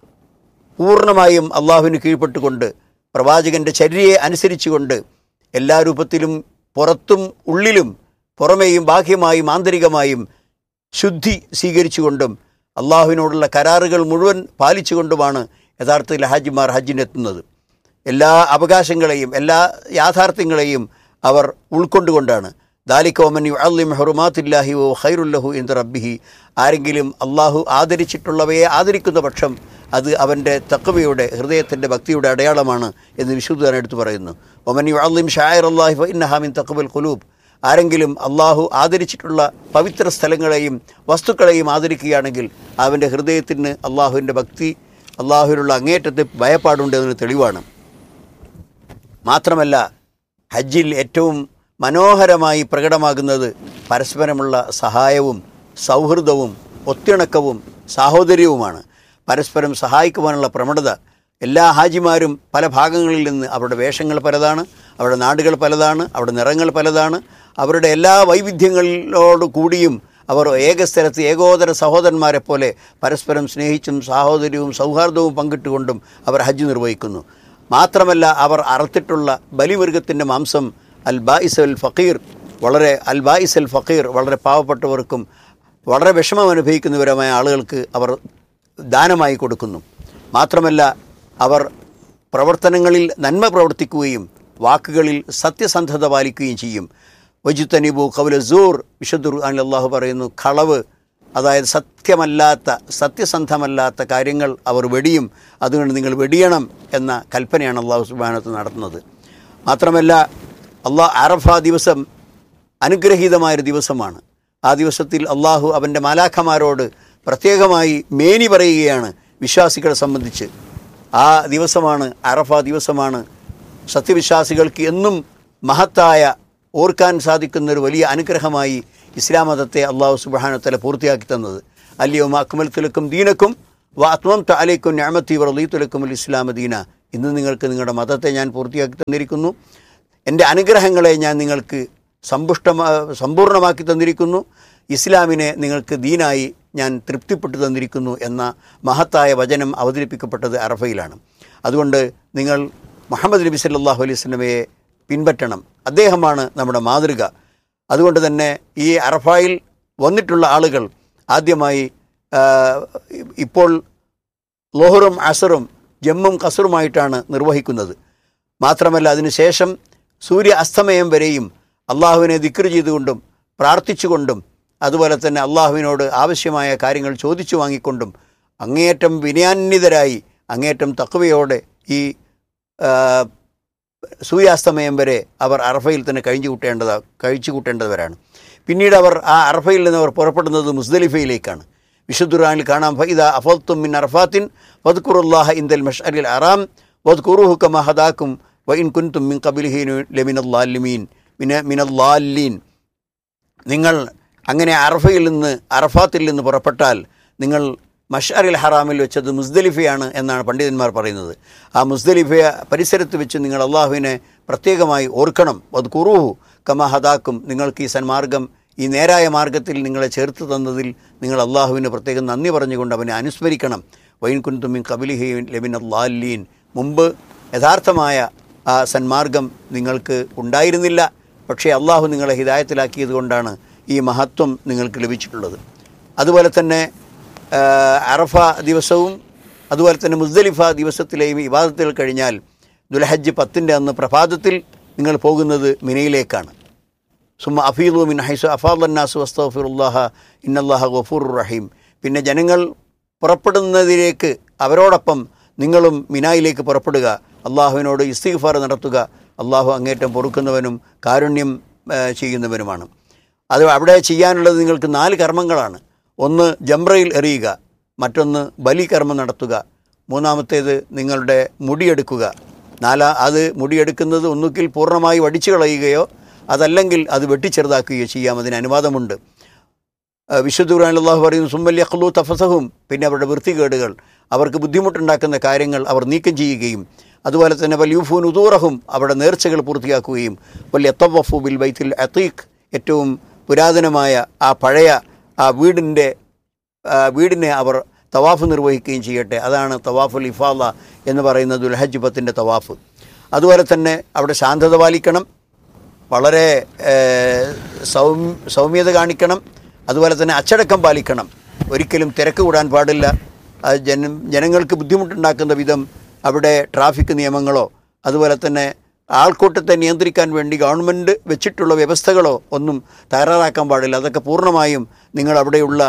പൂർണ്ണമായും അള്ളാഹുവിന് കീഴ്പ്പെട്ടുകൊണ്ട് പ്രവാചകൻ്റെ ചര്യയെ അനുസരിച്ചുകൊണ്ട് എല്ലാ രൂപത്തിലും പുറത്തും ഉള്ളിലും പുറമേയും ബാഹ്യമായും ആന്തരികമായും ശുദ്ധി സ്വീകരിച്ചുകൊണ്ടും അള്ളാഹുവിനോടുള്ള കരാറുകൾ മുഴുവൻ പാലിച്ചുകൊണ്ടുമാണ് യഥാർത്ഥത്തിൽ ഹാജിമാർ ഹജ്ജിനെത്തുന്നത്. എല്ലാ അവകാശങ്ങളെയും എല്ലാ യാഥാർത്ഥ്യങ്ങളെയും അവർ ഉൾക്കൊണ്ടുകൊണ്ടാണ്. ദാലിക വമൻ യുഅല്ലിം ഹുറുമാത്തില്ലാഹി വഹുവ ഖൈറുൽ ലഹു ഇൻദ റബ്ബിഹി, ആരെങ്കിലും അള്ളാഹു ആദരിച്ചിട്ടുള്ളവയെ ആദരിക്കുന്ന പക്ഷം അത് അവൻ്റെ തഖ്വയുടെ ഹൃദയത്തിൻ്റെ ഭക്തിയുടെ അടയാളമാണ് എന്ന് വിശുദ്ധൻ എടുത്തു പറയുന്നു. വമൻ യുഅല്ലിം ശആയിറല്ലാഹി ഫഇന്നഹാ മിൻ തഖ്വൽ ഖുലൂബ്, ആരെങ്കിലും അള്ളാഹു ആദരിച്ചിട്ടുള്ള പവിത്ര സ്ഥലങ്ങളെയും വസ്തുക്കളെയും ആദരിക്കുകയാണെങ്കിൽ അവൻ്റെ ഹൃദയത്തിന് അള്ളാഹുവിൻ്റെ ഭക്തി അള്ളാഹുവിനുള്ള അങ്ങേറ്റത്തെ ഭയപ്പാടുണ്ട് എന്നതിന് തെളിവാണ്. മാത്രമല്ല ഹജ്ജിൽ ഏറ്റവും മനോഹരമായി പ്രകടമാകുന്നത് പരസ്പരമുള്ള സഹായവും സൗഹൃദവും ഒത്തിണക്കവും സാഹോദര്യവുമാണ്. പരസ്പരം സഹായിക്കുവാനുള്ള പ്രവണത എല്ലാ ഹാജിമാരും പല ഭാഗങ്ങളിൽ നിന്ന് അവരുടെ വേഷങ്ങൾ പലതാണ്, അവരുടെ നാടുകൾ പലതാണ്, അവരുടെ നിറങ്ങൾ പലതാണ്, അവരുടെ എല്ലാ വൈവിധ്യങ്ങളോട് കൂടിയും അവർ ഏകസ്ഥലത്ത് ഏകോദര സഹോദരന്മാരെ പോലെ പരസ്പരം സ്നേഹിച്ചും സാഹോദര്യവും സൗഹാർദ്ദവും പങ്കിട്ടുകൊണ്ടും അവർ ഹജ്ജ് നിർവഹിക്കുന്നു. മാത്രമല്ല അവർ അറുത്തിട്ടുള്ള ബലിമൃഗത്തിൻ്റെ മാംസം അൽ ബായിസ് അൽ ഫഖീർ വളരെ പാവപ്പെട്ടവർക്കും വളരെ വിഷമം അനുഭവിക്കുന്നവരുമായ ആളുകൾക്ക് അവർ ദാനമായി കൊടുക്കുന്നു. മാത്രമല്ല അവർ പ്രവർത്തനങ്ങളിൽ നന്മ പ്രവർത്തിക്കുകയും വാക്കുകളിൽ സത്യസന്ധത പാലിക്കുകയും ചെയ്യും. വജുത്തനിബു ഖൗല സൂർ, വിശുദ്ധ ഖുർആനിൽ അല്ലാഹു പറയുന്നു, കളവ് അതായത് സത്യസന്ധമല്ലാത്ത കാര്യങ്ങൾ അവർ വെടിയും, അതുകൊണ്ട് നിങ്ങൾ വെടിയണം എന്ന കൽപ്പനയാണ് അല്ലാഹു സുബ്ഹാനഹു വ തആല നടത്തുന്നത്. മാത്രമല്ല അറഫ ദിവസം അനുഗ്രഹീതമായൊരു ദിവസമാണ്. ആ ദിവസത്തിൽ അള്ളാഹു അവൻ്റെ മാലാഖമാരോട് പ്രത്യേകമായി മേനി പറയുകയാണ് വിശ്വാസികളെ സംബന്ധിച്ച്. ആ ദിവസമാണ് അറഫ ദിവസമാണ് സത്യവിശ്വാസികൾക്ക് എന്നും മഹത്തായ ഓർക്കാൻ സാധിക്കുന്നൊരു വലിയ അനുഗ്രഹമായി ഇസ്ലാം മതത്തെ അള്ളാഹു സുബ്ഹാനഹു വ തആല പൂർത്തിയാക്കി തന്നത്. അൽയൗമ അക്മൽതു ലക്കും ദീനക്കും വഅത്മംതു അലൈക്കും നിഅമതി വറളീതു ലക്കുമുൽ ഇസ്ലാമ ദീന, ഇന്ന് നിങ്ങൾക്ക് നിങ്ങളുടെ മതത്തെ ഞാൻ പൂർത്തിയാക്കി തന്നിരിക്കുന്നു, എൻ്റെ അനുഗ്രഹങ്ങളെ ഞാൻ നിങ്ങൾക്ക് സമ്പൂർണ്ണമാക്കി തന്നിരിക്കുന്നു, ഇസ്ലാമിനെ നിങ്ങൾക്ക് ദീനായി ഞാൻ തൃപ്തിപ്പെട്ടു തന്നിരിക്കുന്നു എന്ന മഹത്തായ വചനം അവതരിപ്പിക്കപ്പെട്ടത് അറഫയിലാണ്. അതുകൊണ്ട് നിങ്ങൾ മുഹമ്മദ് നബി സല്ലല്ലാഹു അലൈഹി വസല്ലമയെ പിൻപറ്റണം. അദ്ദേഹമാണ് നമ്മുടെ മാതൃക. അതുകൊണ്ട് തന്നെ ഈ അറഫയിൽ വന്നിട്ടുള്ള ആളുകൾ ആദ്യമായി ഇപ്പോൾ ളുഹറും അസറും ജമ്മും കസറുമായിട്ടാണ് നിർവഹിക്കുന്നത്. മാത്രമല്ല അതിനുശേഷം സൂര്യ അസ്തമയം വരെയും അള്ളാഹുവിനെ ദിക്ർ ചെയ്തുകൊണ്ടും പ്രാർത്ഥിച്ചുകൊണ്ടും അതുപോലെ തന്നെ അള്ളാഹുവിനോട് ആവശ്യമായ കാര്യങ്ങൾ ചോദിച്ചു വാങ്ങിക്കൊണ്ടും അങ്ങേയറ്റം വിനയാന്വിതരായി അങ്ങേയറ്റം തഖ്വയോടെ ഈ സൂര്യാസ്തമയം വരെ അവർ അറഫയിൽ തന്നെ കഴിച്ചു കൂട്ടേണ്ടവരാണ്. പിന്നീട് അവർ ആ അറഫയിൽ നിന്ന് അവർ പുറപ്പെടുന്നത് മുസ്ദലിഫയിലേക്കാണ്. വിശുദ്ധ ഖുർആനിൽ കാണാം, ഫഇദാ അഫൽതും മിൻ അറഫാത്തിൻ വദ്കുറുല്ലാഹ ഇൻദൽ മശ്അരിൽ ഹറാം വദ്കുറുഹു കമാ ഹദാകും വഇൻ കുൻതും മിൻ ഖബ്ലിഹി മിനൽ-ളാല്ലീൻ. നിങ്ങൾ അങ്ങനെ അറഫാത്തിൽ നിന്ന് പുറപ്പെട്ടാൽ നിങ്ങൾ മശ്അരിൽ ഹറാമിൽ വെച്ചത് മുസ്ദലിഫയാണ് എന്നാണ് പണ്ഡിതന്മാർ പറയുന്നത്. ആ മുസ്ദലിഫ പരിസരത്ത് വെച്ച് നിങ്ങൾ അള്ളാഹുവിനെ പ്രത്യേകമായി ഓർക്കണം. വദ്കുറുഹു കമാ ഹദാകും, നിങ്ങൾക്ക് ഈ സന്മാർഗം, ഈ നേരായ മാർഗത്തിൽ നിങ്ങളെ ചേർത്ത് തന്നതിൽ നിങ്ങൾ അള്ളാഹുവിന് പ്രത്യേകം നന്ദി പറഞ്ഞുകൊണ്ട് അവനെ അനുസ്മരിക്കണം. വൈൻ കുൻതും മിൻ ഖബ്ലിഹി ലമിനൽ-ളാല്ലീൻ, മുമ്പ് യഥാർത്ഥമായ ആ സന്മാർഗം നിങ്ങൾക്ക് ഉണ്ടായിരുന്നില്ല, പക്ഷേ അള്ളാഹു നിങ്ങളെ ഹിദായത്തിലാക്കിയത് കൊണ്ടാണ് ഈ മഹത്വം നിങ്ങൾക്ക് ലഭിച്ചിട്ടുള്ളത്. അതുപോലെ തന്നെ അറഫ ദിവസവും അതുപോലെ തന്നെ മുസ്ദലിഫ ദിവസത്തിലെയും ഇബാദത്തുകൾ കഴിഞ്ഞാൽ ദുൽഹജ്ജ് 10 അന്ന് പ്രഭാതത്തിൽ നിങ്ങൾ പോകുന്നത് മിനയിലേക്കാണ്. സുമ്മ അഫീദു മിൻ ഹൈസു അഫാദന്നാസു വസ്തഗ്ഫിറുല്ലാഹ ഇന്നല്ലാഹ ഗഫൂറുർ റഹീം. പിന്നെ ജനങ്ങൾ പുറപ്പെടുന്നതിലേക്ക് അവരോടൊപ്പം നിങ്ങളും മിനായിലേക്ക് പുറപ്പെടുക, അള്ളാഹുവിനോട് ഇസ്തിഗ്ഫാർ നടത്തുക. അള്ളാഹു അങ്ങേറ്റം പൊറുക്കുന്നവനും കാരുണ്യം ചെയ്യുന്നവനുമാണ്. അത് അവിടെ ചെയ്യാനുള്ളത് നിങ്ങൾക്ക് 4 കർമ്മങ്ങളാണ്. ഒന്ന് ജംറയിൽ എറിയുക, മറ്റൊന്ന് ബലികർമ്മം നടത്തുക, മൂന്നാമത്തേത് നിങ്ങളുടെ മുടിയെടുക്കുക. അത് മുടിയെടുക്കുന്നത് ഒന്നുകിൽ പൂർണ്ണമായി വടിച്ചു കളയുകയോ അതല്ലെങ്കിൽ അത് വെട്ടിച്ചെറുതാക്കുകയോ ചെയ്യാം, അതിന് അനുവാദമുണ്ട്. വിശുദ്ധ ഖുർആനിൽ അല്ലാഹു പറയുന്നു, സുമ്മൽ യഖ്ലൂ തഫസഹും, പിന്നെ അവരുടെ വൃത്തികേടുകൾ, അവർക്ക് ബുദ്ധിമുട്ടുണ്ടാക്കുന്ന കാര്യങ്ങൾ അവർ നീക്കം ചെയ്യുകയും അതുപോലെ തന്നെ വൽയൂഫൂ നുദൂറഹും, അവരുടെ നേർച്ചകൾ പൂർത്തിയാക്കുകയും വൽയതവഫു ബിൽ ബൈത്തിൽ അതീഖ്, ഏറ്റവും പുരാതനമായ ആ പഴയ ആ വീടിനെ അവർ തവാഫ് നിർവഹിക്കുകയും ചെയ്യട്ടെ. അതാണ് തവാഫുൽ ഇഫാദ എന്ന് പറയുന്നത്, ദുൽഹജ്ജ് 10 തവാഫ്. അതുപോലെ തന്നെ അവിടെ ശാന്തത പാലിക്കണം, വളരെ സൗമ്യത കാണിക്കണം, അതുപോലെ തന്നെ അച്ചടക്കം പാലിക്കണം. ഒരിക്കലും തിരക്ക് കൂടാൻ പാടില്ല. ജനങ്ങൾക്ക് ബുദ്ധിമുട്ടുണ്ടാക്കുന്ന വിധം അവിടെ ട്രാഫിക് നിയമങ്ങളോ അതുപോലെ തന്നെ ആൾക്കൂട്ടത്തെ നിയന്ത്രിക്കാൻ വേണ്ടി ഗവൺമെൻറ് വെച്ചിട്ടുള്ള വ്യവസ്ഥകളോ ഒന്നും തയ്യാറാക്കാൻ പാടില്ല. അതൊക്കെ പൂർണ്ണമായും നിങ്ങൾ അവിടെയുള്ള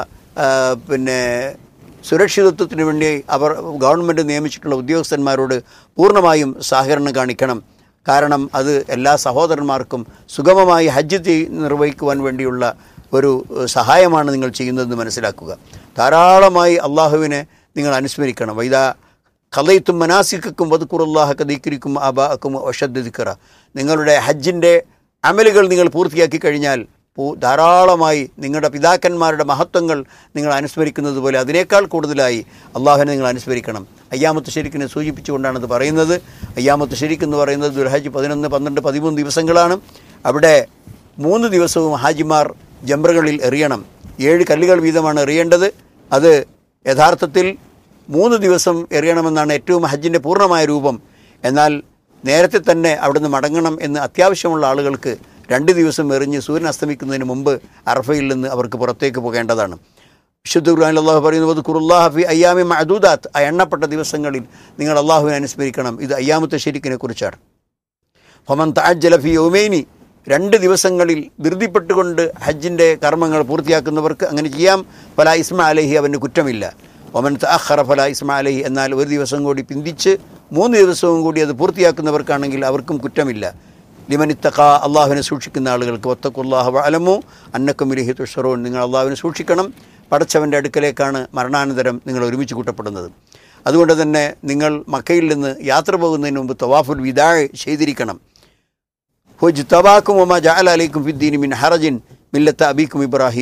സുരക്ഷിതത്വത്തിന് വേണ്ടി ഗവൺമെൻറ് നിയമിച്ചിട്ടുള്ള ഉദ്യോഗസ്ഥന്മാരോട് പൂർണ്ണമായും സഹകരണം കാണിക്കണം. കാരണം അത് എല്ലാ സഹോദരന്മാർക്കും സുഗമമായി ഹജ്ജ് നിർവഹിക്കുവാൻ വേണ്ടിയുള്ള ഒരു സഹായമാണ് നിങ്ങൾ ചെയ്യുന്നതെന്ന് മനസ്സിലാക്കുക. ധാരാളമായി അള്ളാഹുവിനെ നിങ്ങൾ അനുസ്മരിക്കണം. വൈദാ ഖളൈതും മനാസിക്കക്കും വദ്കുറുല്ലാഹ കദിക്രിക്കും ആബാഅക്കും അശദ്ദ ദിക്റ, നിങ്ങളുടെ ഹജ്ജിൻ്റെ അമലുകൾ നിങ്ങൾ പൂർത്തിയാക്കി കഴിഞ്ഞാൽ ധാരാളമായി നിങ്ങളുടെ പിതാക്കന്മാരുടെ മഹത്വങ്ങൾ നിങ്ങൾ അനുസ്മരിക്കുന്നത് പോലെ അതിനേക്കാൾ കൂടുതലായി അള്ളാഹുവിനെ നിങ്ങൾ അനുസ്മരിക്കണം. അയ്യാമത്ത് ശരീക്കിനെ സൂചിപ്പിച്ചുകൊണ്ടാണത് പറയുന്നത്. അയ്യാമത്ത് ശരീക്ക് എന്ന് പറയുന്നത് ദുൽഹജ്ജ് 11, 12, 13 ദിവസങ്ങളാണ്. അവിടെ 3 ദിവസവും ഹാജിമാർ ജംറകളിൽ എറിയണം. 7 കല്ലുകൾ വീതമാണ് എറിയേണ്ടത്. അത് യഥാർത്ഥത്തിൽ 3 ദിവസം എറിയണമെന്നാണ് ഏറ്റവും ഹജ്ജിൻ്റെ പൂർണ്ണമായ രൂപം. എന്നാൽ നേരത്തെ തന്നെ അവിടുന്ന് മടങ്ങണം എന്ന് അത്യാവശ്യമുള്ള ആളുകൾക്ക് 2 ദിവസം എറിഞ്ഞ് സൂര്യൻ അസ്തമിക്കുന്നതിന് മുമ്പ് അറഫയിൽ നിന്ന് അവർക്ക് പുറത്തേക്ക് പോകേണ്ടതാണ്. വിശുദ്ധ ഖുർആനിൽ അല്ലാഹു പറയുന്നത് വദ്കുറുല്ലാഹ ഫി അയ്യാമി മഅദൂദാത്ത്, ആ എണ്ണപ്പെട്ട ദിവസങ്ങളിൽ നിങ്ങൾ അള്ളാഹുവിനെ അനുസ്മരിക്കണം. ഇത് അയ്യാമത്തെ ശരീക്കിനെ കുറിച്ചാണ്. ഫമൻ തഅജ്ജല ഫി യൗമൈനി, 2 ദിവസങ്ങളിൽ ധൃതിപ്പെട്ടുകൊണ്ട് ഹജ്ജിൻ്റെ കർമ്മങ്ങൾ പൂർത്തിയാക്കുന്നവർക്ക് അങ്ങനെ ചെയ്യാം. ഫലാ ഇസ്മ അലൈഹി, അവന് കുറ്റമില്ല. ഒമൻ തഅഖറ ഫലാ ഇസ്മ അലൈഹി, എന്നാൽ 1 ദിവസം കൂടി പിന്തിച്ച് 3 ദിവസവും കൂടി അത് പൂർത്തിയാക്കുന്നവർക്കാണെങ്കിൽ അവർക്കും കുറ്റമില്ല. ലിമൻ ഇത്തഖ, അള്ളാഹുവിനെ സൂക്ഷിക്കുന്ന ആളുകൾക്ക്. വത്തഖുല്ലാഹ വഅലമു അന്നക്കും ഇലൈഹി തുഹ്ശറൂൻ, നിങ്ങൾ അള്ളാഹുവിനെ സൂക്ഷിക്കണം. പടച്ചവൻ്റെ അടുക്കലേക്കാണ് മരണാനന്തരം നിങ്ങൾ ഒരുമിച്ച് കൂട്ടപ്പെടുന്നത്. അതുകൊണ്ട് തന്നെ നിങ്ങൾ മക്കയിൽ നിന്ന് യാത്ര പോകുന്നതിന് മുമ്പ് തവാഫുൽ വിദാ ചെയ്തിരിക്കണം. ഹുജ്തബാക്കും വമാ ജഅല അലൈക്കും ഫിദ്ദീനി മിൻ ഹറജിൻ മില്ലത്ത അബീക്കും ഇബ്രാഹിം,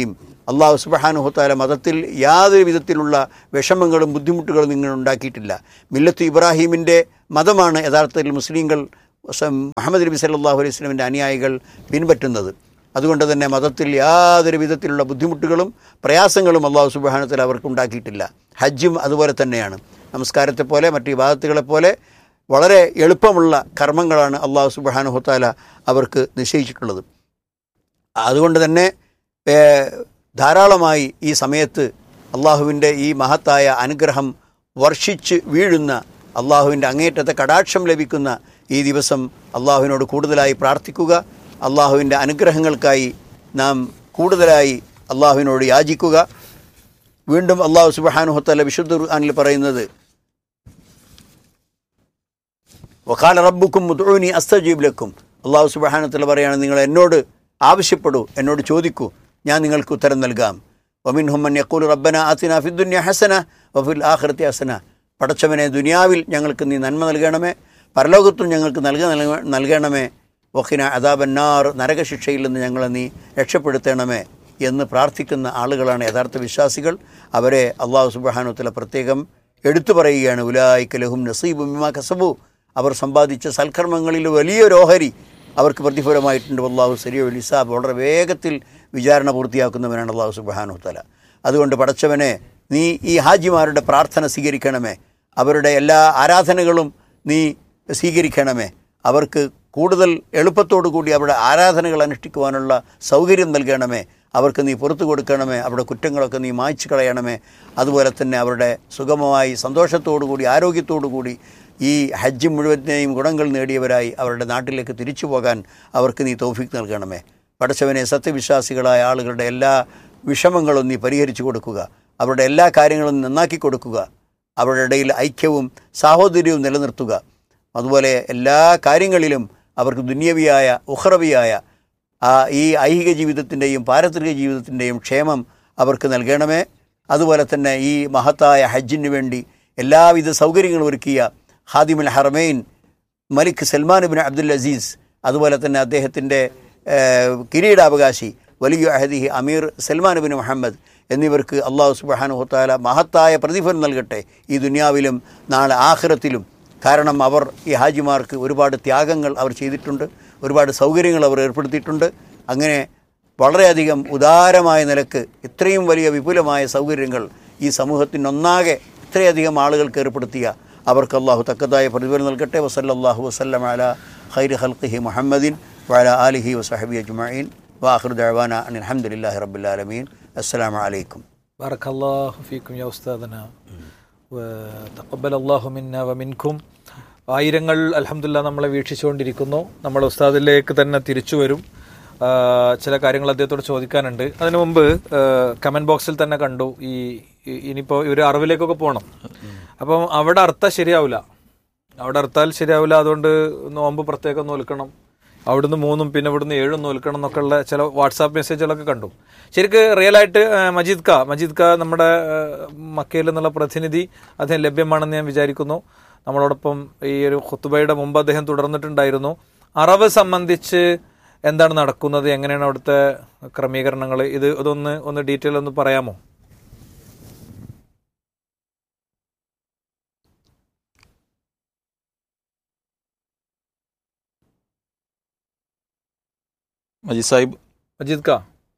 അള്ളാഹു സുബ്ഹാനഹു വ തആല മതത്തിൽ യാതൊരു വിധത്തിലുള്ള വിഷമങ്ങളും ബുദ്ധിമുട്ടുകളും നിങ്ങൾ ഉണ്ടാക്കിയിട്ടില്ല. മില്ലത്ത് ഇബ്രാഹീമിൻ്റെ മതമാണ് യഥാർത്ഥത്തിൽ മുസ്ലിങ്ങൾ മുഹമ്മദ് നബി സല്ലല്ലാഹു അലൈഹി വസല്ലമിൻ്റെ അനുയായികൾ പിൻപറ്റുന്നത്. അതുകൊണ്ട് തന്നെ മതത്തിൽ യാതൊരു വിധത്തിലുള്ള ബുദ്ധിമുട്ടുകളും പ്രയാസങ്ങളും അള്ളാഹു സുബ്ഹാനഹു വ തആല അവർക്ക് ഉണ്ടാക്കിയിട്ടില്ല. ഹജ്ജും അതുപോലെ തന്നെയാണ്. നമസ്കാരത്തെ പോലെ മറ്റ് ഇബാദത്തുകളെപ്പോലെ വളരെ എളുപ്പമുള്ള കർമ്മങ്ങളാണ് അള്ളാഹു സുബ്ഹാനഹു വ തആല അവർക്ക് നിശ്ചയിച്ചിട്ടുള്ളത്. അതുകൊണ്ട് തന്നെ ധാരാളമായി ഈ സമയത്ത് അള്ളാഹുവിൻ്റെ ഈ മഹത്തായ അനുഗ്രഹം വർഷിച്ച് വീഴുന്ന, അള്ളാഹുവിൻ്റെ അങ്ങേറ്റത്തെ കടാക്ഷം ലഭിക്കുന്ന ഈ ദിവസം അള്ളാഹുവിനോട് കൂടുതലായി പ്രാർത്ഥിക്കുക. അള്ളാഹുവിൻ്റെ അനുഗ്രഹങ്ങൾക്കായി നാം കൂടുതലായി അള്ളാഹുവിനോട് യാചിക്കുക. വീണ്ടും അള്ളാഹു സുബ്ഹാനഹു വ തആല വിശുദ്ധ ഖുർആനിൽ പറയുന്നത്, വഖാല റബ്ബുക്കും ഉദ്ഉനി അസ്തജീബ് ലക്കും. അള്ളാഹു സുബ്ഹാനഹു വ തആല പറയാണ്, നിങ്ങൾ എന്നോട് ആവശ്യപ്പെടൂ, എന്നോട് ചോദിക്കൂ, ഞാൻ നിങ്ങൾക്ക് ഉത്തരം നൽകാം. വമിൻഹും മൻ യഖൂലു റബ്ബനാ ആതിനാ ഫിദ്ദുനിയ ഹസന വഫിൽ ആഖിറതി ഹസന. പടച്ചവനെ, ദുനിയാവിൽ ഞങ്ങൾക്ക് നീ നന്മ നൽകണമേ, പരലോകത്തും ഞങ്ങൾക്ക് നൽകണമേ. വഖിന അദാബന്നാർ, നരകശിക്ഷയിൽ നിന്ന് ഞങ്ങളെ നീ രക്ഷപ്പെടുത്തണമേ എന്ന് പ്രാർത്ഥിക്കുന്ന ആളുകളാണ് യഥാർത്ഥ വിശ്വാസികൾ. അവരെ അള്ളാഹു സുബ്ഹാനഹു വ തആല പ്രത്യേകം എടുത്തു പറയുകയാണ്. ഉലൈക ലഹും നസീബും മിമ്മാ കസബു. അവർ സമ്പാദിച്ച സൽക്കർമ്മങ്ങളിൽ വലിയൊരു ഓഹരി അവർക്ക് പ്രതിഫലമായിട്ടുണ്ട്. അള്ളാഹു സരീഉൽ ഹിസാബ്, വളരെ വേഗത്തിൽ വിചാരണ പൂർത്തിയാക്കുന്നവനാണ് അള്ളാഹു സുബ്ഹാനഹു വ തആല. അതുകൊണ്ട് പടച്ചവനെ, നീ ഈ ഹാജിമാരുടെ പ്രാർത്ഥന സ്വീകരിക്കണമേ, അവരുടെ എല്ലാ ആരാധനകളും നീ സ്വീകരിക്കണമേ, അവർക്ക് കൂടുതൽ എളുപ്പത്തോടു കൂടി അവരുടെ ആരാധനകൾ അനുഷ്ഠിക്കുവാനുള്ള സൗകര്യം നൽകണമേ, അവർക്ക് നീ പുറത്തു കൊടുക്കണമേ, അവരുടെ കുറ്റങ്ങളൊക്കെ നീ മായ്ച്ചു കളയണമേ. അതുപോലെ തന്നെ അവരുടെ സുഗമമായി സന്തോഷത്തോടു കൂടി ആരോഗ്യത്തോടു കൂടി ഈ ഹജ്ജ് മുഴുവനെയും ഗുണങ്ങൾ നേടിയവരായി അവരുടെ നാട്ടിലേക്ക് തിരിച്ചു പോകാൻ അവർക്ക് നീ തൗഫീഖ് നൽകണമേ. പടച്ചവനെ, സത്യവിശ്വാസികളായ ആളുകളുടെ എല്ലാ വിഷമങ്ങളും നീ പരിഹരിച്ചു കൊടുക്കുക, അവരുടെ എല്ലാ കാര്യങ്ങളും നന്നാക്കി കൊടുക്കുക, അവരുടെ ഇടയിൽ ഐക്യവും സാഹോദര്യവും നിലനിർത്തുക. അതുപോലെ എല്ലാ കാര്യങ്ങളിലും അവർക്ക് ദുന്യവിയായ ഉഖ്റവിയായ ഈ ഐഹിക ജീവിതത്തിൻ്റെയും പാരത്രിക ജീവിതത്തിൻ്റെയും ക്ഷേമം അവർക്ക് നൽകണമേ. അതുപോലെ തന്നെ ഈ മഹത്തായ ഹജ്ജിന് വേണ്ടി എല്ലാവിധ സൗകര്യങ്ങളും ഒരുക്കിയ ഖാദിമുൽ ഹറമൈൻ മലിക് സൽമാൻ ഇബ്നു അബ്ദുൽ അസീസ്, അതുപോലെ തന്നെ അദ്ദേഹത്തിൻ്റെ കിരീടാവകാശി വലിയ അഹദിഹി അമീർ സൽമാൻ ഇബ്നു മുഹമ്മദ് എന്നിവർക്ക് അള്ളാഹു സുബ്ഹാനഹു വ തആല മഹത്തായ പ്രതിഫലം നൽകട്ടെ, ഈ ദുനിയാവിലും നാളെ ആഖിറത്തിലും. കാരണം അവർ ഈ ഹാജിമാർക്ക് ഒരുപാട് ത്യാഗങ്ങൾ അവർ ചെയ്തിട്ടുണ്ട്, ഒരുപാട് സൗകര്യങ്ങൾ അവർ ഏർപ്പെടുത്തിയിട്ടുണ്ട്. അങ്ങനെ വളരെയധികം ഉദാരമായ നിലക്ക് ഇത്രയും വലിയ വിപുലമായ സൗകര്യങ്ങൾ ഈ സമൂഹത്തിനൊന്നാകെ ഇത്രയധികം ആളുകൾക്ക് ഏർപ്പെടുത്തിയ അവർക്ക് അള്ളാഹു തക്കതായ പ്രതിഫലം നൽകട്ടെ. വസല്ലല്ലാഹു വസല്ലം അലാ ഖൈരി ഖൽഖിഹി മുഹമ്മദിൻ വഅലാ ആലിഹി വസഹബിഹി അജ്മഈൻ വആഖിറു ദഅവാനാ അനിൽ ഹംദുലില്ലാഹി റബ്ബിൽ ആലമീൻ. അസ്സലാമു അലൈക്കും. ബറകല്ലാഹു ഫീക്കും യാ ഉസ്താദനാ വതഖബ്ബലല്ലാഹു മിന്നാ വമിൻകും. ആയിരങ്ങൾ അൽഹംദുലില്ലാഹ് നമ്മളെ വീക്ഷിച്ചുകൊണ്ടിരിക്കുന്നു. നമ്മൾ ഉസ്താദിലേക്ക് തന്നെ തിരിച്ചു വരും. ചില കാര്യങ്ങൾ അദ്ദേഹത്തോട് ചോദിക്കാനുണ്ട്. അതിനു മുമ്പ് കമൻറ്റ് ബോക്സിൽ തന്നെ കണ്ടു, ഇനിയിപ്പോൾ ഒരു അറിവിലേക്കൊക്കെ പോകണം, അപ്പം അവിടെ അർത്ഥം ശരിയാവില്ല, അവിടെ അർത്ഥാൽ ശരിയാവില്ല, അതുകൊണ്ട് നോമ്പ് പ്രത്യേകം നോൽക്കണം, അവിടുന്ന് 3 പിന്നെ ഇവിടുന്ന് 7 നോൽക്കണം എന്നൊക്കെ ഉള്ള ചില വാട്സാപ്പ് മെസ്സേജുകളൊക്കെ കണ്ടു. ശരിക്ക് റിയലായിട്ട് മജീദ് ക നമ്മുടെ മക്കയിൽ നിന്നുള്ള പ്രതിനിധി അദ്ദേഹം ലഭ്യമാണെന്ന് ഞാൻ വിചാരിക്കുന്നു. നമ്മളോടൊപ്പം ഈ ഒരു ഖുത്ബയുടെ മുമ്പ് അദ്ദേഹം തുടർന്നിട്ടുണ്ടായിരുന്നു. അറവ് സംബന്ധിച്ച് എന്താണ് നടക്കുന്നത്, എങ്ങനെയാണ് അവിടുത്തെ ക്രമീകരണങ്ങൾ, ഇതൊന്ന് ഡീറ്റെയിൽ ഒന്ന് പറയാമോ? മജീദ് കാ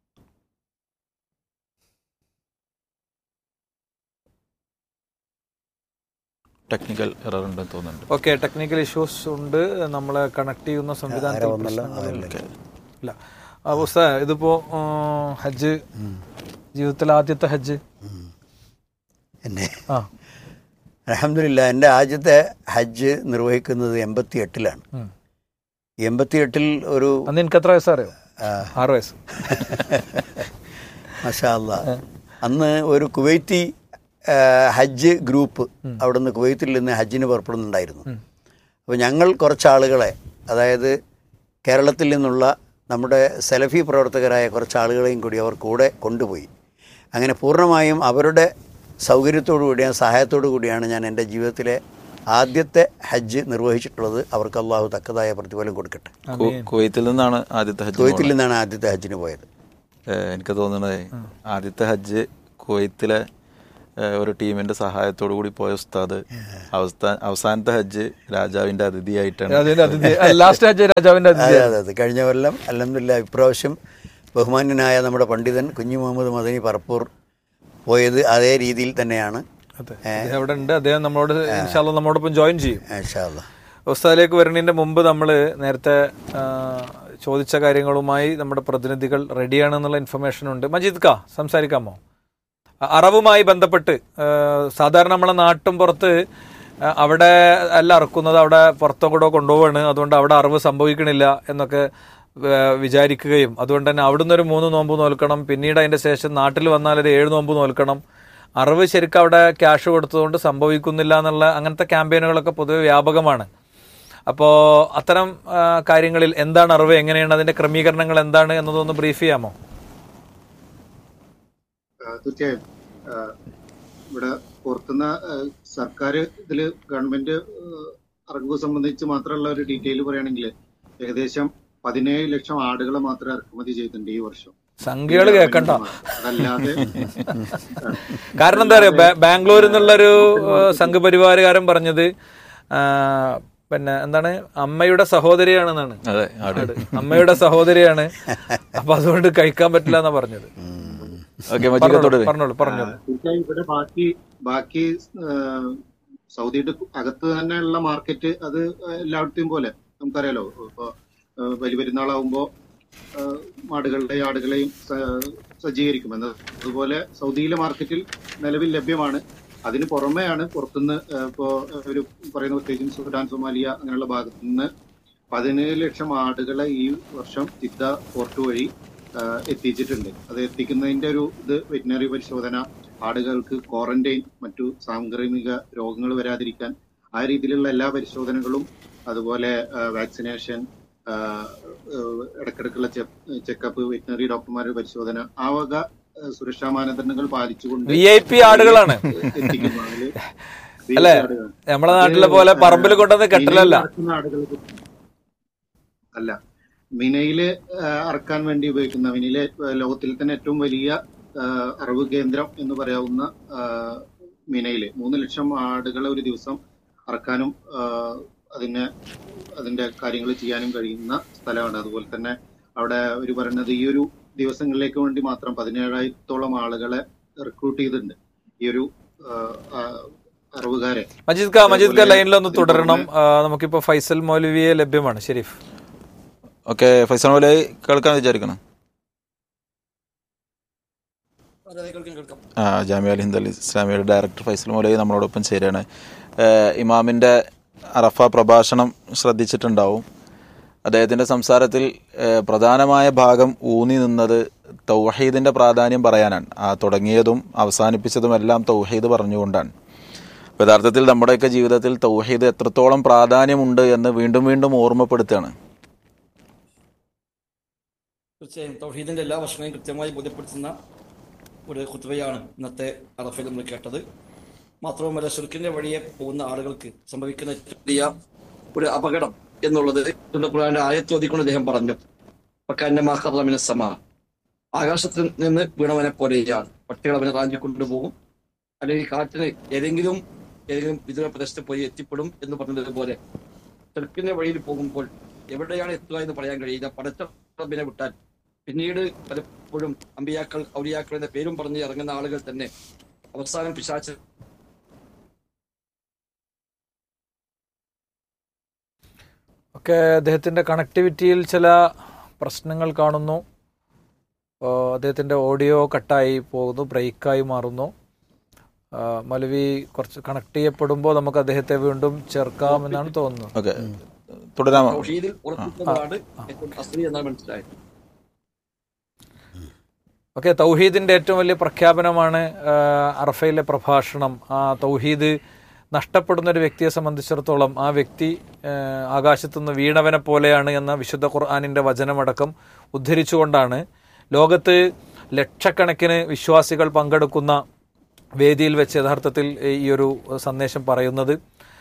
ടെക്നിക്കൽ എറർ ഉണ്ടെന്ന് തോന്നുന്നുണ്ട്. ഓക്കെ, ടെക്നിക്കൽ ഇഷ്യൂസ് ഉണ്ട്. നമ്മളെ കണക്ട് ചെയ്യുന്ന സംവിധാനത്തിൽ ഇല്ല. ഇതിപ്പോ ഹജ്ജ്, ജീവിതത്തിലെ ആദ്യത്തെ ഹജ്ജ് എൻ്റെ അൽഹംദുലില്ലാഹ് എൻ്റെ ആദ്യത്തെ ഹജ്ജ് നിർവഹിക്കുന്നത് 88-ലാണ്. 88-ൽ ഒരു അന്ന് എനിക്ക് എത്ര വയസ്സറിയോ? 6 വയസ്സ്. മാഷാ അല്ലാഹ്. അന്ന് ഒരു കുവൈത്തി ഹജ്ജ് ഗ്രൂപ്പ് അവിടുന്ന് കുവൈത്തിൽ നിന്ന് ഹജ്ജിന് പുറപ്പെടുന്നുണ്ടായിരുന്നു. അപ്പോൾ ഞങ്ങൾ കുറച്ച് ആളുകളെ, അതായത് കേരളത്തിൽ നിന്നുള്ള നമ്മുടെ സലഫി പ്രവർത്തകരായ കുറച്ച് ആളുകളെയും കൂടി അവർ കൂടെ കൊണ്ടുപോയി. അങ്ങനെ പൂർണ്ണമായും അവരുടെ സൗകര്യത്തോടു കൂടിയാണ്, സഹായത്തോടു കൂടിയാണ് ഞാൻ എൻ്റെ ജീവിതത്തിലെ ആദ്യത്തെ ഹജ്ജ് നിർവഹിച്ചിട്ടുള്ളത്. അവർക്ക് അള്ളാഹു തക്കതായ പ്രതിഫലം കൊടുക്കട്ടെ. കുവൈത്തിൽ നിന്നാണ് ആദ്യത്തെ ഹജ്ജിന് പോയത്. എനിക്ക് തോന്നുന്നത് ആദ്യത്തെ ഹജ്ജ് കുവൈത്തിലെ ഒരു ടീമിന്റെ സഹായത്തോടു കൂടി പോയ ഉസ്താദ് അവസാനത്തെ ഹജ്ജ് രാജാവിന്റെ അതിഥിയായിട്ടാണ്. അതെ, കഴിഞ്ഞ കൊല്ലം അൽഹംദുലില്ലാഹ് ഇപ്രാവശ്യം ബഹുമാന്യനായ നമ്മുടെ പണ്ഡിതൻ കുഞ്ഞു മുഹമ്മദ് മദനി പറപ്പൂർ പോയത് അതേ രീതിയിൽ തന്നെയാണ്. അവിടെ ഉണ്ട്, അദ്ദേഹം നമ്മളോട് നമ്മോടൊപ്പം ജോയിൻ ചെയ്യും ഇൻഷാ അല്ലാഹ്. ഉസ്താദിലേക്ക് വരുന്നതിന്റെ മുമ്പ് നമ്മൾ നേരത്തെ ചോദിച്ച കാര്യങ്ങളുമായി നമ്മുടെ പ്രതിനിധികൾ റെഡിയാണെന്നുള്ള ഇൻഫർമേഷൻ ഉണ്ട്. മജീദ് കാ സംസാരിക്കാമോ? അറവുമായി ബന്ധപ്പെട്ട് സാധാരണ നമ്മളെ നാട്ടും പുറത്ത് അവിടെ അല്ല അറക്കുന്നത്, അവിടെ പുറത്തോ കൂടെ കൊണ്ടുപോവാണ്, അതുകൊണ്ട് അവിടെ അറിവ് സംഭവിക്കണില്ല എന്നൊക്കെ വിചാരിക്കുകയും അതുകൊണ്ട് തന്നെ അവിടുന്ന് ഒരു 3 നോമ്പ് നോൽക്കണം, പിന്നീട് അതിന്റെ ശേഷം നാട്ടിൽ വന്നാൽ ഒരു 7 നോമ്പ് നോൽക്കണം, അറിവ് ശരിക്കും അവിടെ ക്യാഷ് കൊടുത്തതുകൊണ്ട് സംഭവിക്കുന്നില്ല എന്നുള്ള അങ്ങനത്തെ ക്യാമ്പയിനുകളൊക്കെ പൊതുവെ വ്യാപകമാണ്. അപ്പോൾ അത്തരം കാര്യങ്ങളിൽ എന്താണ് അറിവ്, എങ്ങനെയാണ് അതിന്റെ ക്രമീകരണങ്ങൾ എന്താണ് എന്നതൊന്ന് ബ്രീഫ് ചെയ്യാമോ? തീർച്ചയായും ഇവിടെ പുറത്തുനിന്ന് സർക്കാർ ഇതില് ഗവൺമെന്റ് അറിവ് സംബന്ധിച്ച് മാത്രമുള്ള ഒരു ഡീറ്റെയിൽ പറയുകയാണെങ്കിൽ ഏകദേശം 17 ലക്ഷം ആടുകളെ മാത്രമേ ഇറക്കുമതി ചെയ്തിട്ടുണ്ട് ഈ വർഷം. സംഖ്യകൾ കേൾക്കണ്ട. അതല്ലാതെ കാരണം എന്താ പറയാ, ബാംഗ്ലൂരിൽ നിന്നുള്ളൊരു സംഘപരിവാരകാരൻ പറഞ്ഞത് പിന്നെ എന്താണ്, അമ്മയുടെ സഹോദരിയാണെന്നാണ്. അമ്മയുടെ സഹോദരിയാണ്, അപ്പൊ അതുകൊണ്ട് കഴിക്കാൻ പറ്റില്ല എന്നാ പറഞ്ഞത്. ഇവിടെ ബാക്കി സൗദിയുടെ അകത്ത് തന്നെയുള്ള മാർക്കറ്റ് അത് എല്ലായിടത്തെയും പോലെ നമുക്കറിയാലോ. ഇപ്പൊ വലിയ പെരുന്നാളാവുമ്പോ മാടുകളുടെയും ആടുകളെയും സജ്ജീകരിക്കും എന്നത് അതുപോലെ സൗദിയിലെ മാർക്കറ്റിൽ നിലവിൽ ലഭ്യമാണ്. അതിന് പുറമെയാണ് പുറത്തുനിന്ന് ഇപ്പോ ഒരു പറയുന്ന പ്രത്യേകിച്ചും സുഡാൻ, സൊമാലിയ അങ്ങനെയുള്ള ഭാഗത്തു നിന്ന് 17 ലക്ഷം ആടുകളെ ഈ വർഷം ജിദ്ദ പോർട്ട് വഴി എത്തിച്ചിട്ടുണ്ട്. അത് എത്തിക്കുന്നതിന്റെ ഒരു ഇത് വെറ്റിനറി പരിശോധന, ആടുകൾക്ക് ക്വാറന്റൈൻ, മറ്റു സാംക്രമിക രോഗങ്ങൾ വരാതിരിക്കാൻ ആ രീതിയിലുള്ള എല്ലാ പരിശോധനകളും, അതുപോലെ വാക്സിനേഷൻ, ഇടക്കിടക്കുള്ള ചെക്കപ്പ്, വെറ്റിനറി ഡോക്ടർമാരുടെ പരിശോധന, ആ വക സുരക്ഷാ മാനദണ്ഡങ്ങൾ പാലിച്ചുകൊണ്ട് VIP ആടുകളാണ് അല്ലേ? നമ്മളെ നാട്ടിലെ പോലെ പറമ്പിൽ കൊണ്ടുവന്ന് കെട്ടലല്ല, അല്ല. മിനയില് അറക്കാൻ വേണ്ടി ഉപയോഗിക്കുന്ന, മിനയിലെ ലോകത്തിൽ തന്നെ ഏറ്റവും വലിയ അറിവ് കേന്ദ്രം എന്ന് പറയാവുന്ന മിനയില് 3 ലക്ഷം ആടുകളെ ഒരു ദിവസം അറക്കാനും അതിന്റെ കാര്യങ്ങൾ ചെയ്യാനും കഴിയുന്ന സ്ഥലമാണ്. അതുപോലെ തന്നെ അവിടെ ഒരു പറയുന്നത് ഈ ഒരു ദിവസങ്ങളിലേക്ക് വേണ്ടി മാത്രം 17,000-ഓളം ആളുകളെ റിക്രൂട്ട് ചെയ്തിട്ടുണ്ട്, ഈ ഒരു അറിവുകാരെ. മജീദ് ലൈനിലൊന്ന് തുടരണം. നമുക്കിപ്പോ ഫൈസൽ മൗലവിയെ ലഭ്യമാണ്. ഷെരീഫ്, ഓക്കെ. ഫൈസൽ മൗലവി കേൾക്കാൻ വിചാരിക്കണം. ജാമിഅ അൽ ഹിന്ദ് അൽ ഇസ്ലാമിയുടെ ഡയറക്ടർ ഫൈസൽ മൗലവി നമ്മളോടൊപ്പം ചേരുകയാണ്. ഇമാമിന്റെ അറഫ പ്രഭാഷണം ശ്രദ്ധിച്ചിട്ടുണ്ടാവും. അദ്ദേഹത്തിന്റെ സംസാരത്തിൽ പ്രധാനമായ ഭാഗം ഊന്നി നിന്നത് തൗഹീദിന്റെ പ്രാധാന്യം പറയാനാണ്. തുടങ്ങിയതും അവസാനിപ്പിച്ചതുമെല്ലാം തൗഹീദ് പറഞ്ഞുകൊണ്ടാണ്. യഥാർത്ഥത്തിൽ നമ്മുടെയൊക്കെ ജീവിതത്തിൽ തൗഹീദ് എത്രത്തോളം പ്രാധാന്യമുണ്ട് എന്ന് വീണ്ടും വീണ്ടും ഓർമ്മപ്പെടുത്തുകയാണ്. തീർച്ചയായും തൗഹീദിന്റെ എല്ലാ വശങ്ങളെയും കൃത്യമായി ബോധ്യപ്പെടുത്തുന്ന ഒരു ഖുത്ബയാണ് ഇന്നത്തെ അറഫയിൽ നമ്മൾ കേട്ടത്. മാത്രവുമല്ല, ശിർക്കിന്റെ വഴിയെ പോകുന്ന ആളുകൾക്ക് സംഭവിക്കുന്ന വലിയ ഒരു അപകടം എന്നുള്ളത് ഖുർആന്റെ ആയത്ത് ഓതിക്കൊണ്ട് അദ്ദേഹം പറഞ്ഞു, ആകാശത്തിൽ നിന്ന് വീണവനെ പോലെയാണ്, പട്ടികൾ അവനെ റാഞ്ചിക്കൊണ്ടുപോകും, അല്ലെങ്കിൽ കാറ്റിന് ഏതെങ്കിലും വിദൂര പ്രദേശത്ത് പോയി എത്തിപ്പെടും എന്ന് പറഞ്ഞതുപോലെ ശിർക്കിന്റെ വഴിയിൽ പോകുമ്പോൾ എവിടെയാണ് എത്തുക എന്ന് പറയാൻ കഴിയില്ല. പടച്ച റബ്ബിനെ വിട്ടാൽ പിന്നീട് പലപ്പോഴും അമ്പിയാക്കൾ, ഔലിയാക്കൾ എന്ന പേരും പറഞ്ഞ് ഇറങ്ങുന്ന ആളുകൾ തന്നെ അവസാനം പിശാച് ഒക്കെ അദ്ദേഹത്തിന്റെ കണക്ടിവിറ്റിയിൽ ചില പ്രശ്നങ്ങൾ കാണുന്നു. അദ്ദേഹത്തിന്റെ ഓഡിയോ കട്ടായി പോകുന്നു, ബ്രേക്കായി മാറുന്നു. മൗലവി കുറച്ച് കണക്ട് ചെയ്യപ്പെടുമ്പോൾ നമുക്ക് അദ്ദേഹത്തെ വീണ്ടും ചേർക്കാമെന്നാണ് തോന്നുന്നത്. ഓക്കെ, തൗഹീദിന്റെ ഏറ്റവും വലിയ പ്രഖ്യാപനമാണ് അറഫയിലെ പ്രഭാഷണം. ആ തൗഹീദ് നഷ്ടപ്പെടുന്ന ഒരു വ്യക്തിയെ സംബന്ധിച്ചിടത്തോളം ആ വ്യക്തി ആകാശത്തുനിന്ന് വീണവനെ പോലെയാണ് എന്ന വിശുദ്ധ ഖുർആനിന്റെ വചനമടക്കം ഉദ്ധരിച്ചുകൊണ്ടാണ് ലോകത്ത് ലക്ഷക്കണക്കിന് വിശ്വാസികൾ പങ്കെടുക്കുന്ന വേദിയിൽ വെച്ച് യഥാർത്ഥത്തിൽ ഈ ഒരു സന്ദേശം പറയുന്നത്.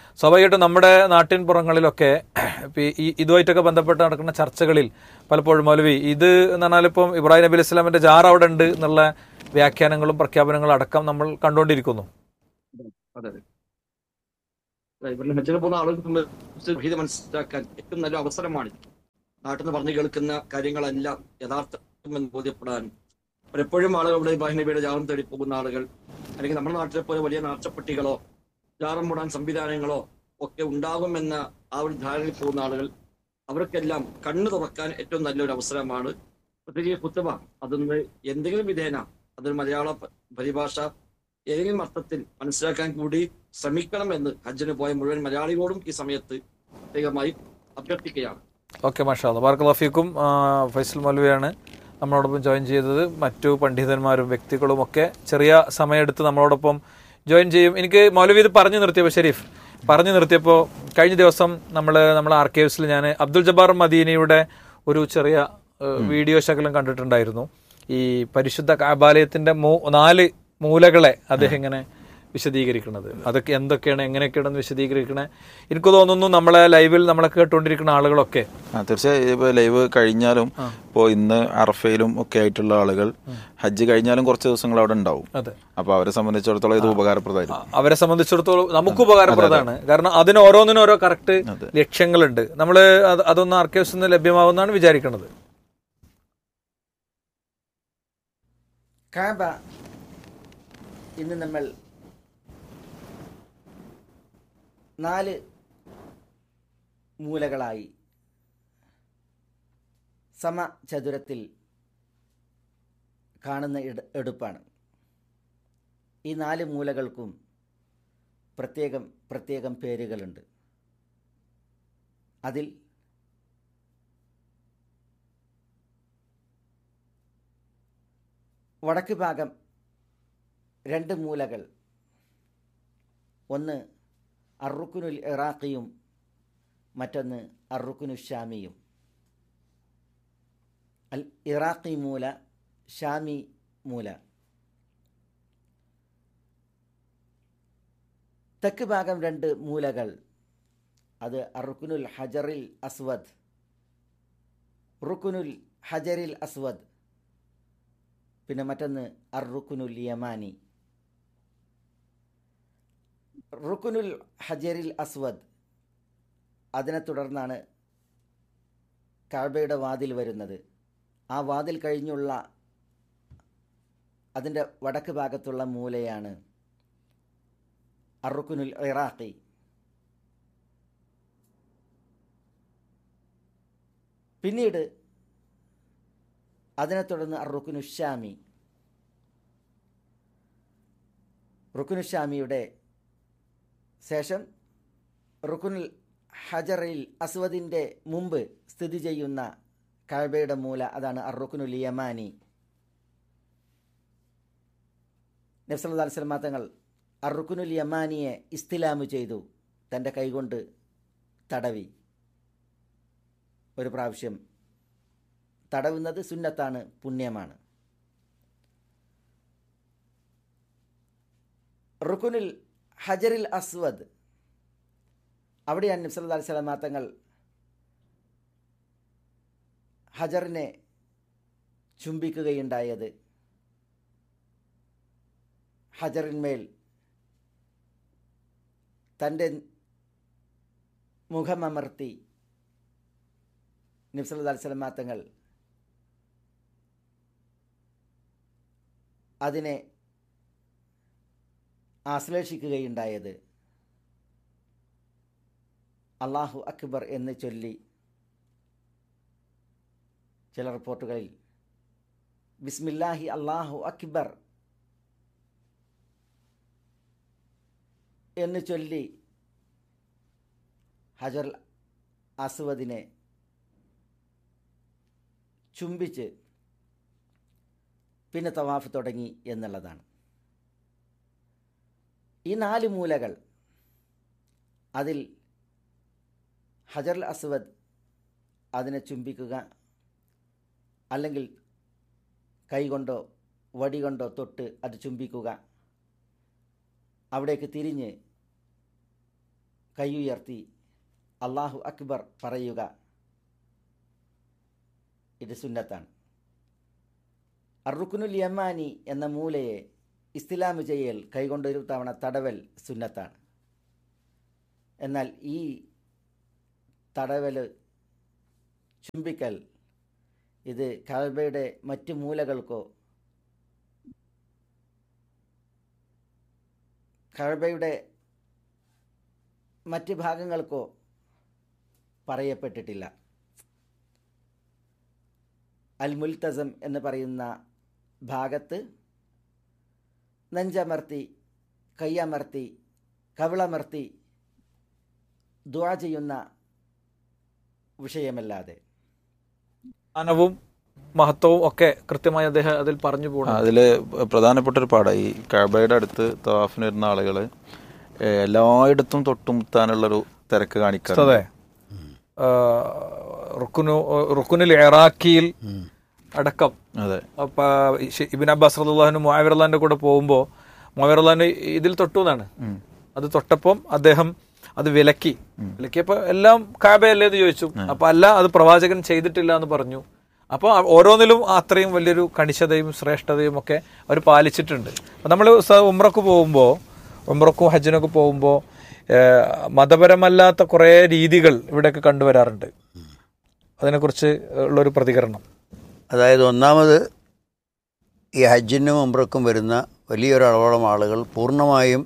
സ്വാഭാവികമായിട്ടും നമ്മുടെ നാട്ടിൻ പുറങ്ങളിലൊക്കെ ഇതുമായിട്ടൊക്കെ ബന്ധപ്പെട്ട് നടക്കുന്ന ചർച്ചകളിൽ പലപ്പോഴും മൗലവി ഇത് എന്ന് പറഞ്ഞാൽ ഇപ്പം ഇബ്രാഹിം നബി അലൈഹി സ്വലാമിന്റെ ജാർ അവിടെ ഉണ്ട് എന്നുള്ള വ്യാഖ്യാനങ്ങളും പ്രഖ്യാപനങ്ങളും അടക്കം നമ്മൾ കണ്ടുകൊണ്ടിരിക്കുന്നു. അതെ, ഹജ്ജിന് പോകുന്ന ആളുകൾക്ക് മനസ്സിലാക്കാൻ ഏറ്റവും നല്ല അവസരമാണ്. നാട്ടിൽ നിന്ന് പറഞ്ഞു കേൾക്കുന്ന കാര്യങ്ങളെല്ലാം യഥാർത്ഥമെന്ന് ബോധ്യപ്പെടാനും പലപ്പോഴും ആളുകൾ ഇവിടെ ഇബ്രാഹിം നബിയുടെ ജാറും തേടി പോകുന്ന ആളുകൾ, അല്ലെങ്കിൽ നമ്മുടെ നാട്ടിലെ പോലെ വലിയ നാർച്ചപ്പെട്ടികളോ ജാറം മൂടാൻ സംവിധാനങ്ങളോ ഒക്കെ ഉണ്ടാകുമെന്ന ആ ഒരു ധാരണയിൽ പോകുന്ന ആളുകൾ, അവർക്കെല്ലാം കണ്ണു തുറക്കാൻ ഏറ്റവും നല്ലൊരു അവസരമാണ് പ്രത്യേകിച്ച് ഖുത്ബ. അതൊന്ന് എന്തെങ്കിലും വിധേന അതൊരു മലയാള പരിഭാഷ ഏതെങ്കിലും അർത്ഥത്തിൽ മനസ്സിലാക്കാൻ കൂടി ശ്രമിക്കണമെന്ന് ഹജ്ജിന് പോയ മുഴുവൻ മലയാളികളോടും ഈ സമയത്ത് പ്രത്യേകമായി അഭ്യർത്ഥിക്കുകയാണ്. ഓക്കെ, മാഷാ അല്ലാഹ്, ബാറക്കല്ലാഹു ഫീക്കും. ഫൈസൽ മൗലവിയാണ് നമ്മളോടൊപ്പം ജോയിൻ ചെയ്തത്. മറ്റു പണ്ഡിതന്മാരും വ്യക്തികളും ഒക്കെ ചെറിയ സമയമെടുത്ത് നമ്മളോടൊപ്പം ജോയിൻ ചെയ്യും. എനിക്ക് മൗലവി ഇത് പറഞ്ഞു നിർത്തിയപ്പോൾ, ഷെരീഫ് പറഞ്ഞു നിർത്തിയപ്പോൾ, കഴിഞ്ഞ ദിവസം നമ്മളെ ആർക്കൈവ്സിൽ ഞാൻ അബ്ദുൽ ജബ്ബാർ മദീനയുടെ ഒരു ചെറിയ വീഡിയോ ശകലം കണ്ടിട്ടുണ്ടായിരുന്നു. ഈ പരിശുദ്ധ കഅബാലയത്തിന്റെ 4 മൂലകളെ അദ്ദേഹം ഇങ്ങനെ വിശദീകരിക്കുന്നത്, അതൊക്കെ എന്തൊക്കെയാണ് എങ്ങനെയൊക്കെയാണെന്ന് വിശദീകരിക്കണേ. എനിക്ക് തോന്നുന്നു നമ്മളെ ലൈവിൽ നമ്മളെ കേട്ടുകൊണ്ടിരിക്കുന്ന ആളുകളൊക്കെ തീർച്ചയായും ഇപ്പോൾ ലൈവ് കഴിഞ്ഞാലും ഇപ്പോൾ ഇന്ന് അറഫയിലും ഒക്കെ ആയിട്ടുള്ള ആളുകൾ ഹജ്ജ് കഴിഞ്ഞാലും കുറച്ച് ദിവസങ്ങൾ അവിടെ ഉണ്ടാവും. അപ്പൊ അവരെ സംബന്ധിച്ചിടത്തോളം ഇത് ഉപകാരപ്രദമായിരിക്കും. അവരെ സംബന്ധിച്ചിടത്തോളം നമുക്ക് ഉപകാരപ്രദമാണ്. കാരണം അതിന് ഓരോന്നിനും ഓരോ കറക്റ്റ് ലക്ഷ്യങ്ങളുണ്ട്. നമ്മൾ അതൊന്ന് ആർക്കൈവ്സിൽ നിന്ന് ലഭ്യമാവുമെന്നാണ് വിചാരിക്കുന്നത്. കഅബ ഇന്ന് നമ്മൾ 4 മൂലകളായി സമചതുരത്തിൽ കാണുന്ന എടുപ്പാണ്. ഈ 4 മൂലകൾക്കും പ്രത്യേകം പേരുകളുണ്ട്. അതിൽ വടക്ക് ഭാഗം 2 മൂലകൾ, ഒന്ന് അർറുക്കുനുൽ ഇറാഖിയും മറ്റൊന്ന് അർറുക്കുനു ഷാമിയും. അൽ ഇറാഖി മൂല, ഷാമി മൂല. തെക്ക് ഭാഗം 2 മൂലകൾ, അത് അർറുക്കുനുൽ ഹജറിൽ അസ്വദ്, റുക്കുനുൽ ഹജറിൽ അസ്വദ്, പിന്നെ മറ്റൊന്ന് അർറുക്കുനുൽ യമാനി. റുക്കുനുൽ ഹജറിൽ അസ്വദ്, അതിനെ തുടർന്നാണ് കഅബയുടെ വാതിൽ വരുന്നത്. ആ വാതിൽ കഴിഞ്ഞുള്ള അതിൻ്റെ വടക്ക് ഭാഗത്തുള്ള മൂലയാണ് അർറുക്കുനുൽ ഇറാഖി. പിന്നീട് അതിനെ തുടർന്ന് അർറുക്കുനു ഷാമി. റുക്കുനു ഷാമിയുടെ ശേഷം റുക്കുനുൽ ഹജറിൽ അസ്വദിൻ്റെ മുമ്പ് സ്ഥിതി ചെയ്യുന്ന കഅബയുടെ മൂല, അതാണ് അർറുക്കുനുൽ യമാനി. നബി സല്ലല്ലാഹു അലൈഹി വസല്ലം തങ്ങൾ അർറുക്കുനുൽ യമാനിയെ ഇസ്തിലാമു ചെയ്തു, തൻ്റെ കൈകൊണ്ട് തടവി. ഒരു പ്രാവശ്യം തടവുന്നത് സുന്നത്താണ്, പുണ്യമാണ്. റുക്കുനുൽ ഹജറിൽ അസ്വദ്, അവിടെയാണ് നബി സല്ലല്ലാഹു അലൈഹി വസല്ലം തങ്ങൾ ഹജറിനെ ചുംബിക്കുകയുണ്ടായത്. ഹജറിന്മേൽ തൻ്റെ മുഖമമർത്തി നബി സല്ലല്ലാഹു അലൈഹി വസല്ലം തങ്ങൾ അതിനെ ആശ്ലേഷിക്കുകയുണ്ടായത്. അല്ലാഹു അക്ബർ എന്ന് ചൊല്ലി, ചില റിപ്പോർട്ടുകളിൽ ബിസ്മില്ലാഹി അല്ലാഹു അക്ബർ എന്ന് ചൊല്ലി ഹജർ അസ്വദിനെ ചുംബിച്ച് പിന്നെ തവാഫ് തുടങ്ങി എന്നുള്ളതാണ്. ഈ 4 മൂലകൾ, അതിൽ ഹജറുൽ അസ്വദ് അതിനെ ചുംബിക്കുക, അല്ലെങ്കിൽ കൈകൊണ്ടോ വടി കൊണ്ടോ തൊട്ട് അത് ചുംബിക്കുക, അവിടേക്ക് തിരിഞ്ഞ് കൈയുയർത്തി അള്ളാഹു അക്ബർ പറയുക ഇത് സുന്നത്താണ്. അർറുക്കുനുൽ യമാനി എന്ന മൂലയെ ഇസ്തിലാമു ചെയ്യൽ, കൈകൊണ്ടൊരു തവണ തടവൽ സുന്നത്താണ്. എന്നാൽ ഈ തടവൽ, ചുംബിക്കൽ, ഇത് കഅബയുടെ മറ്റു മൂലകൾക്കോ കഅബയുടെ മറ്റ് ഭാഗങ്ങൾക്കോ പറയപ്പെട്ടിട്ടില്ല. അൽ മുൽത്തസം എന്ന് പറയുന്ന ഭാഗത്ത് നെഞ്ചമർത്തി, കയ്യമർത്തി, കവിളമർത്തി ദുആ ചെയ്യുന്ന വിഷയമല്ലാതെ സ്ഥാനവും മഹത്വവും ഒക്കെ കൃത്യമായി അദ്ദേഹം അതിൽ പറഞ്ഞു പോകണം. അതിൽ പ്രധാനപ്പെട്ട ഒരു പാഠം, ഈ കഅബയുടെ അടുത്ത് തവാഫിന് വരുന്ന ആളുകൾ എല്ലായിടത്തും തൊട്ടുമുത്താനുള്ളൊരു തിരക്ക് കാണിക്കാറ്. അതെ, റുക്കുനുൽ ഇറാഖിയിൽ അടക്കം. അതെ, അപ്പൊ ഇബ്നു അബ്ബാസ് റളിയല്ലാഹു അൻഹു മുആവിയ റളിയല്ലാഹു കൂടെ പോകുമ്പോൾ മുആവിയ റളിയല്ലാഹു ഇതിൽ തൊട്ടു എന്നാണ്. അത് തൊട്ടപ്പം അദ്ദേഹം അത് വിലക്കിയപ്പോ എല്ലാം കഅബയല്ലേ എന്ന് ചോദിച്ചു. അപ്പൊ അല്ല, അത് പ്രവാചകൻ ചെയ്തിട്ടില്ല എന്ന് പറഞ്ഞു. അപ്പോൾ ഓരോന്നിലും അത്രയും വലിയൊരു കണിശതയും ശ്രേഷ്ഠതയും ഒക്കെ അവർ പാലിച്ചിട്ടുണ്ട്. നമ്മൾ ഉംറക്ക് പോകുമ്പോൾ, ഉംറക്കും ഹജ്ജിനൊക്കെ പോകുമ്പോൾ മതപരമല്ലാത്ത കുറേ രീതികൾ ഇവിടെയൊക്കെ കണ്ടുവരാറുണ്ട്. അതിനെക്കുറിച്ച് ഉള്ളൊരു പ്രതികരണം. അതായത് ഒന്നാമത്, ഈ ഹജ്ജിനും ഉംറക്കും വരുന്ന വലിയൊരളവോളം ആളുകൾ പൂർണ്ണമായും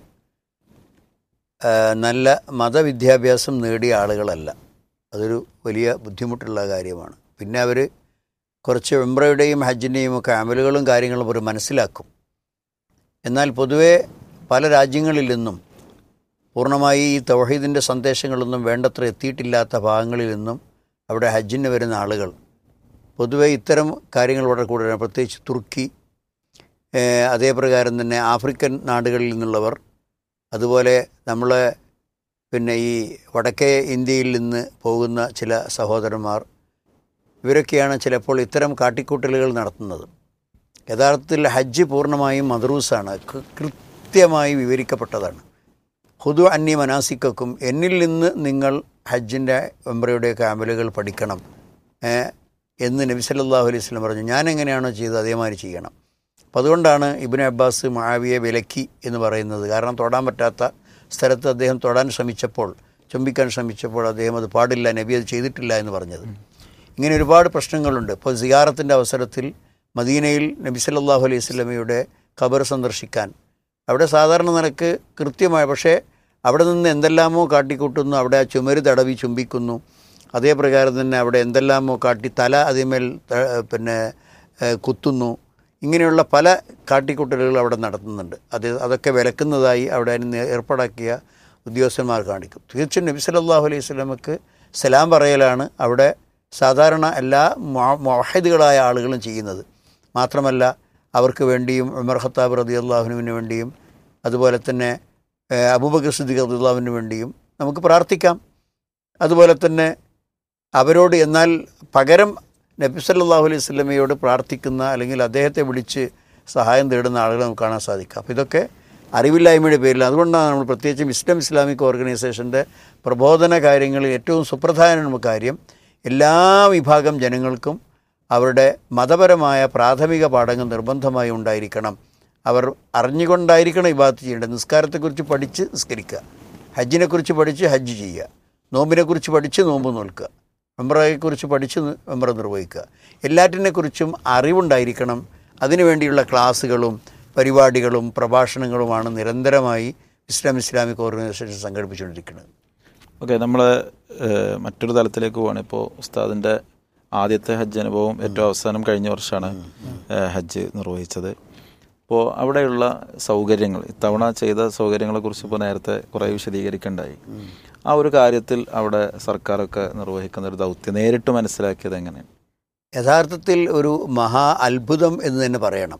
നല്ല മതവിദ്യാഭ്യാസം നേടിയ ആളുകളല്ല. അതൊരു വലിയ ബുദ്ധിമുട്ടുള്ള കാര്യമാണ്. പിന്നെ അവർ കുറച്ച് ഉംറയുടെയും ഹജ്ജിൻ്റെയും ഒക്കെ അമലുകളും കാര്യങ്ങളും അവർ മനസ്സിലാക്കും. എന്നാൽ പൊതുവെ പല രാജ്യങ്ങളിൽ നിന്നും പൂർണ്ണമായി ഈ തൗഹീദിൻ്റെ സന്ദേശങ്ങളൊന്നും വേണ്ടത്ര എത്തിയിട്ടില്ലാത്ത ഭാഗങ്ങളിൽ നിന്നും അവിടെ ഹജ്ജിന് വരുന്ന ആളുകൾ പൊതുവെ ഇത്തരം കാര്യങ്ങൾ വളരെ കൂടുതലാണ്. പ്രത്യേകിച്ച് തുർക്കി, അതേപ്രകാരം തന്നെ ആഫ്രിക്കൻ നാടുകളിൽ നിന്നുള്ളവർ, അതുപോലെ നമ്മളെ പിന്നെ ഈ വടക്കേ ഇന്ത്യയിൽ നിന്ന് പോകുന്ന ചില സഹോദരന്മാർ, ഇവരൊക്കെയാണ് ചിലപ്പോൾ ഇത്തരം കാട്ടിക്കൂട്ടലുകൾ നടത്തുന്നത്. യഥാർത്ഥത്തിൽ ഹജ്ജ് പൂർണ്ണമായും മദ്റൂസാണ്, കൃത്യമായി വിവരിക്കപ്പെട്ടതാണ്. ഹുദു അന്നി മനാസിക്കും, എന്നിൽ നിന്ന് നിങ്ങൾ ഹജ്ജിൻ്റെ ഉംറയുടെയൊക്കെ അമലുകൾ പഠിക്കണം എന്ന് നബി സല്ലല്ലാഹു അലൈഹി വസല്ലം പറഞ്ഞു. ഞാൻ എങ്ങനെയാണോ ചെയ്തത് അതേമാതിരി ചെയ്യണം. അപ്പം അതുകൊണ്ടാണ് ഇബ്നു അബ്ബാസ് മുആവിയെ വിലക്കി എന്ന് പറയുന്നത്. കാരണം തൊടാൻ പറ്റാത്ത സ്ഥലത്ത് അദ്ദേഹം തൊടാൻ ശ്രമിച്ചപ്പോൾ, ചുംബിക്കാൻ ശ്രമിച്ചപ്പോൾ അദ്ദേഹം അത് പാടില്ല, നബി അത് ചെയ്തിട്ടില്ല എന്ന് പറഞ്ഞത്. ഇങ്ങനെ ഒരുപാട് പ്രശ്നങ്ങളുണ്ട്. ഇപ്പോൾ സിയാറത്തിൻ്റെ അവസരത്തിൽ മദീനയിൽ നബി സല്ലല്ലാഹു അലൈഹി വസല്ലമയുടെ ഖബർ സന്ദർശിക്കാൻ, അവിടെ സാധാരണ നിലക്ക് കൃത്യമായ, പക്ഷേ അവിടെ നിന്ന് എന്തെല്ലാമോ കാട്ടിക്കൂട്ടുന്നു. അവിടെ ആ ചുമര് തടവി ചുംബിക്കുന്നു. അതേപ്രകാരം തന്നെ അവിടെ എന്തെല്ലാമോ കാട്ടി തല അതിന്മേൽ പിന്നെ കുത്തുന്നു. ഇങ്ങനെയുള്ള പല കാട്ടിക്കൂട്ടലുകൾ അവിടെ നടത്തുന്നുണ്ട്. അതൊക്കെ വിലക്കുന്നതായി അവിടെ ഏർപ്പാടാക്കിയ ഉദ്യോഗസ്ഥന്മാർ കാണിക്കും. തീർച്ചയായും നബി സല്ലല്ലാഹു അലൈഹി വസല്ലമക്ക് സലാം പറയലാണ് അവിടെ സാധാരണ എല്ലാ മുവഹിദുകളായ ആളുകളും ചെയ്യുന്നത്. മാത്രമല്ല അവർക്ക് വേണ്ടിയും ഉമർ ഖത്താബ് റളിയല്ലാഹുവിന് വേണ്ടിയും അതുപോലെ തന്നെ അബൂബക്കർ സിദ്ദീഖ് റളിയല്ലാഹുവിന് വേണ്ടിയും നമുക്ക് പ്രാർത്ഥിക്കാം. അതുപോലെ തന്നെ അവരോട്, എന്നാൽ പകരം നബി സല്ലല്ലാഹു അലൈഹി വസല്ലമയോട് പ്രാർത്ഥിക്കുന്ന അല്ലെങ്കിൽ അദ്ദേഹത്തെ വിളിച്ച് സഹായം തേടുന്ന ആളുകളെ നമുക്ക് കാണാൻ സാധിക്കും. അപ്പോൾ ഇതൊക്കെ അറിവില്ലായ്മയുടെ പേരിൽ. അതുകൊണ്ടാണ് നമ്മൾ പ്രത്യേകിച്ചും ഇസ്ലാമിക് ഓർഗനൈസേഷൻ്റെ പ്രബോധന കാര്യങ്ങളിൽ ഏറ്റവും സുപ്രധാന കാര്യം എല്ലാ വിഭാഗം ജനങ്ങൾക്കും അവരുടെ മതപരമായ പ്രാഥമിക പാഠങ്ങൾ നിർബന്ധമായി ഉണ്ടായിരിക്കണം. അവർ അറിഞ്ഞുകൊണ്ടായിരിക്കണം ഇബാദത്ത് ചെയ്യേണ്ടത്. നിസ്കാരത്തെക്കുറിച്ച് പഠിച്ച് നിസ്കരിക്കുക, ഹജ്ജിനെക്കുറിച്ച് പഠിച്ച് ഹജ്ജ് ചെയ്യുക, നോമ്പിനെക്കുറിച്ച് പഠിച്ച് നോമ്പ് നോൽക്കുക, ഉംറയെക്കുറിച്ച് പഠിച്ച് ഉംറ നിർവഹിക്കുക. എല്ലാറ്റിനെക്കുറിച്ചും അറിവുണ്ടായിരിക്കണം. അതിനുവേണ്ടിയുള്ള ക്ലാസ്സുകളും പരിപാടികളും പ്രഭാഷണങ്ങളുമാണ് നിരന്തരമായി ഇസ്ലാമിക് ഓർഗനൈസേഷൻ സംഘടിപ്പിച്ചുകൊണ്ടിരിക്കുന്നത്. ഓക്കെ, നമ്മൾ മറ്റൊരു തലത്തിലേക്ക് പോവാണ്. ഇപ്പോൾ ഉസ്താദിൻ്റെ ആദ്യത്തെ ഹജ്ജ് അനുഭവം ഏറ്റവും അവസാനം കഴിഞ്ഞ വർഷമാണ് ഹജ്ജ് നിർവഹിച്ചത്. അപ്പോൾ അവിടെയുള്ള സൗകര്യങ്ങൾ, ഇത്തവണ ചെയ്ത സൗകര്യങ്ങളെക്കുറിച്ച് ഇപ്പോൾ നേരത്തെ കുറേ വിശദീകരിക്കേണ്ടായി. ആ ഒരു കാര്യത്തിൽ അവിടെ സർക്കാരൊക്കെ നിർവഹിക്കുന്ന ഒരു ദൗത്യം നേരിട്ട് മനസ്സിലാക്കിയത് എങ്ങനെയാണ്? യഥാർത്ഥത്തിൽ ഒരു മഹാ അത്ഭുതം എന്ന് തന്നെ പറയണം.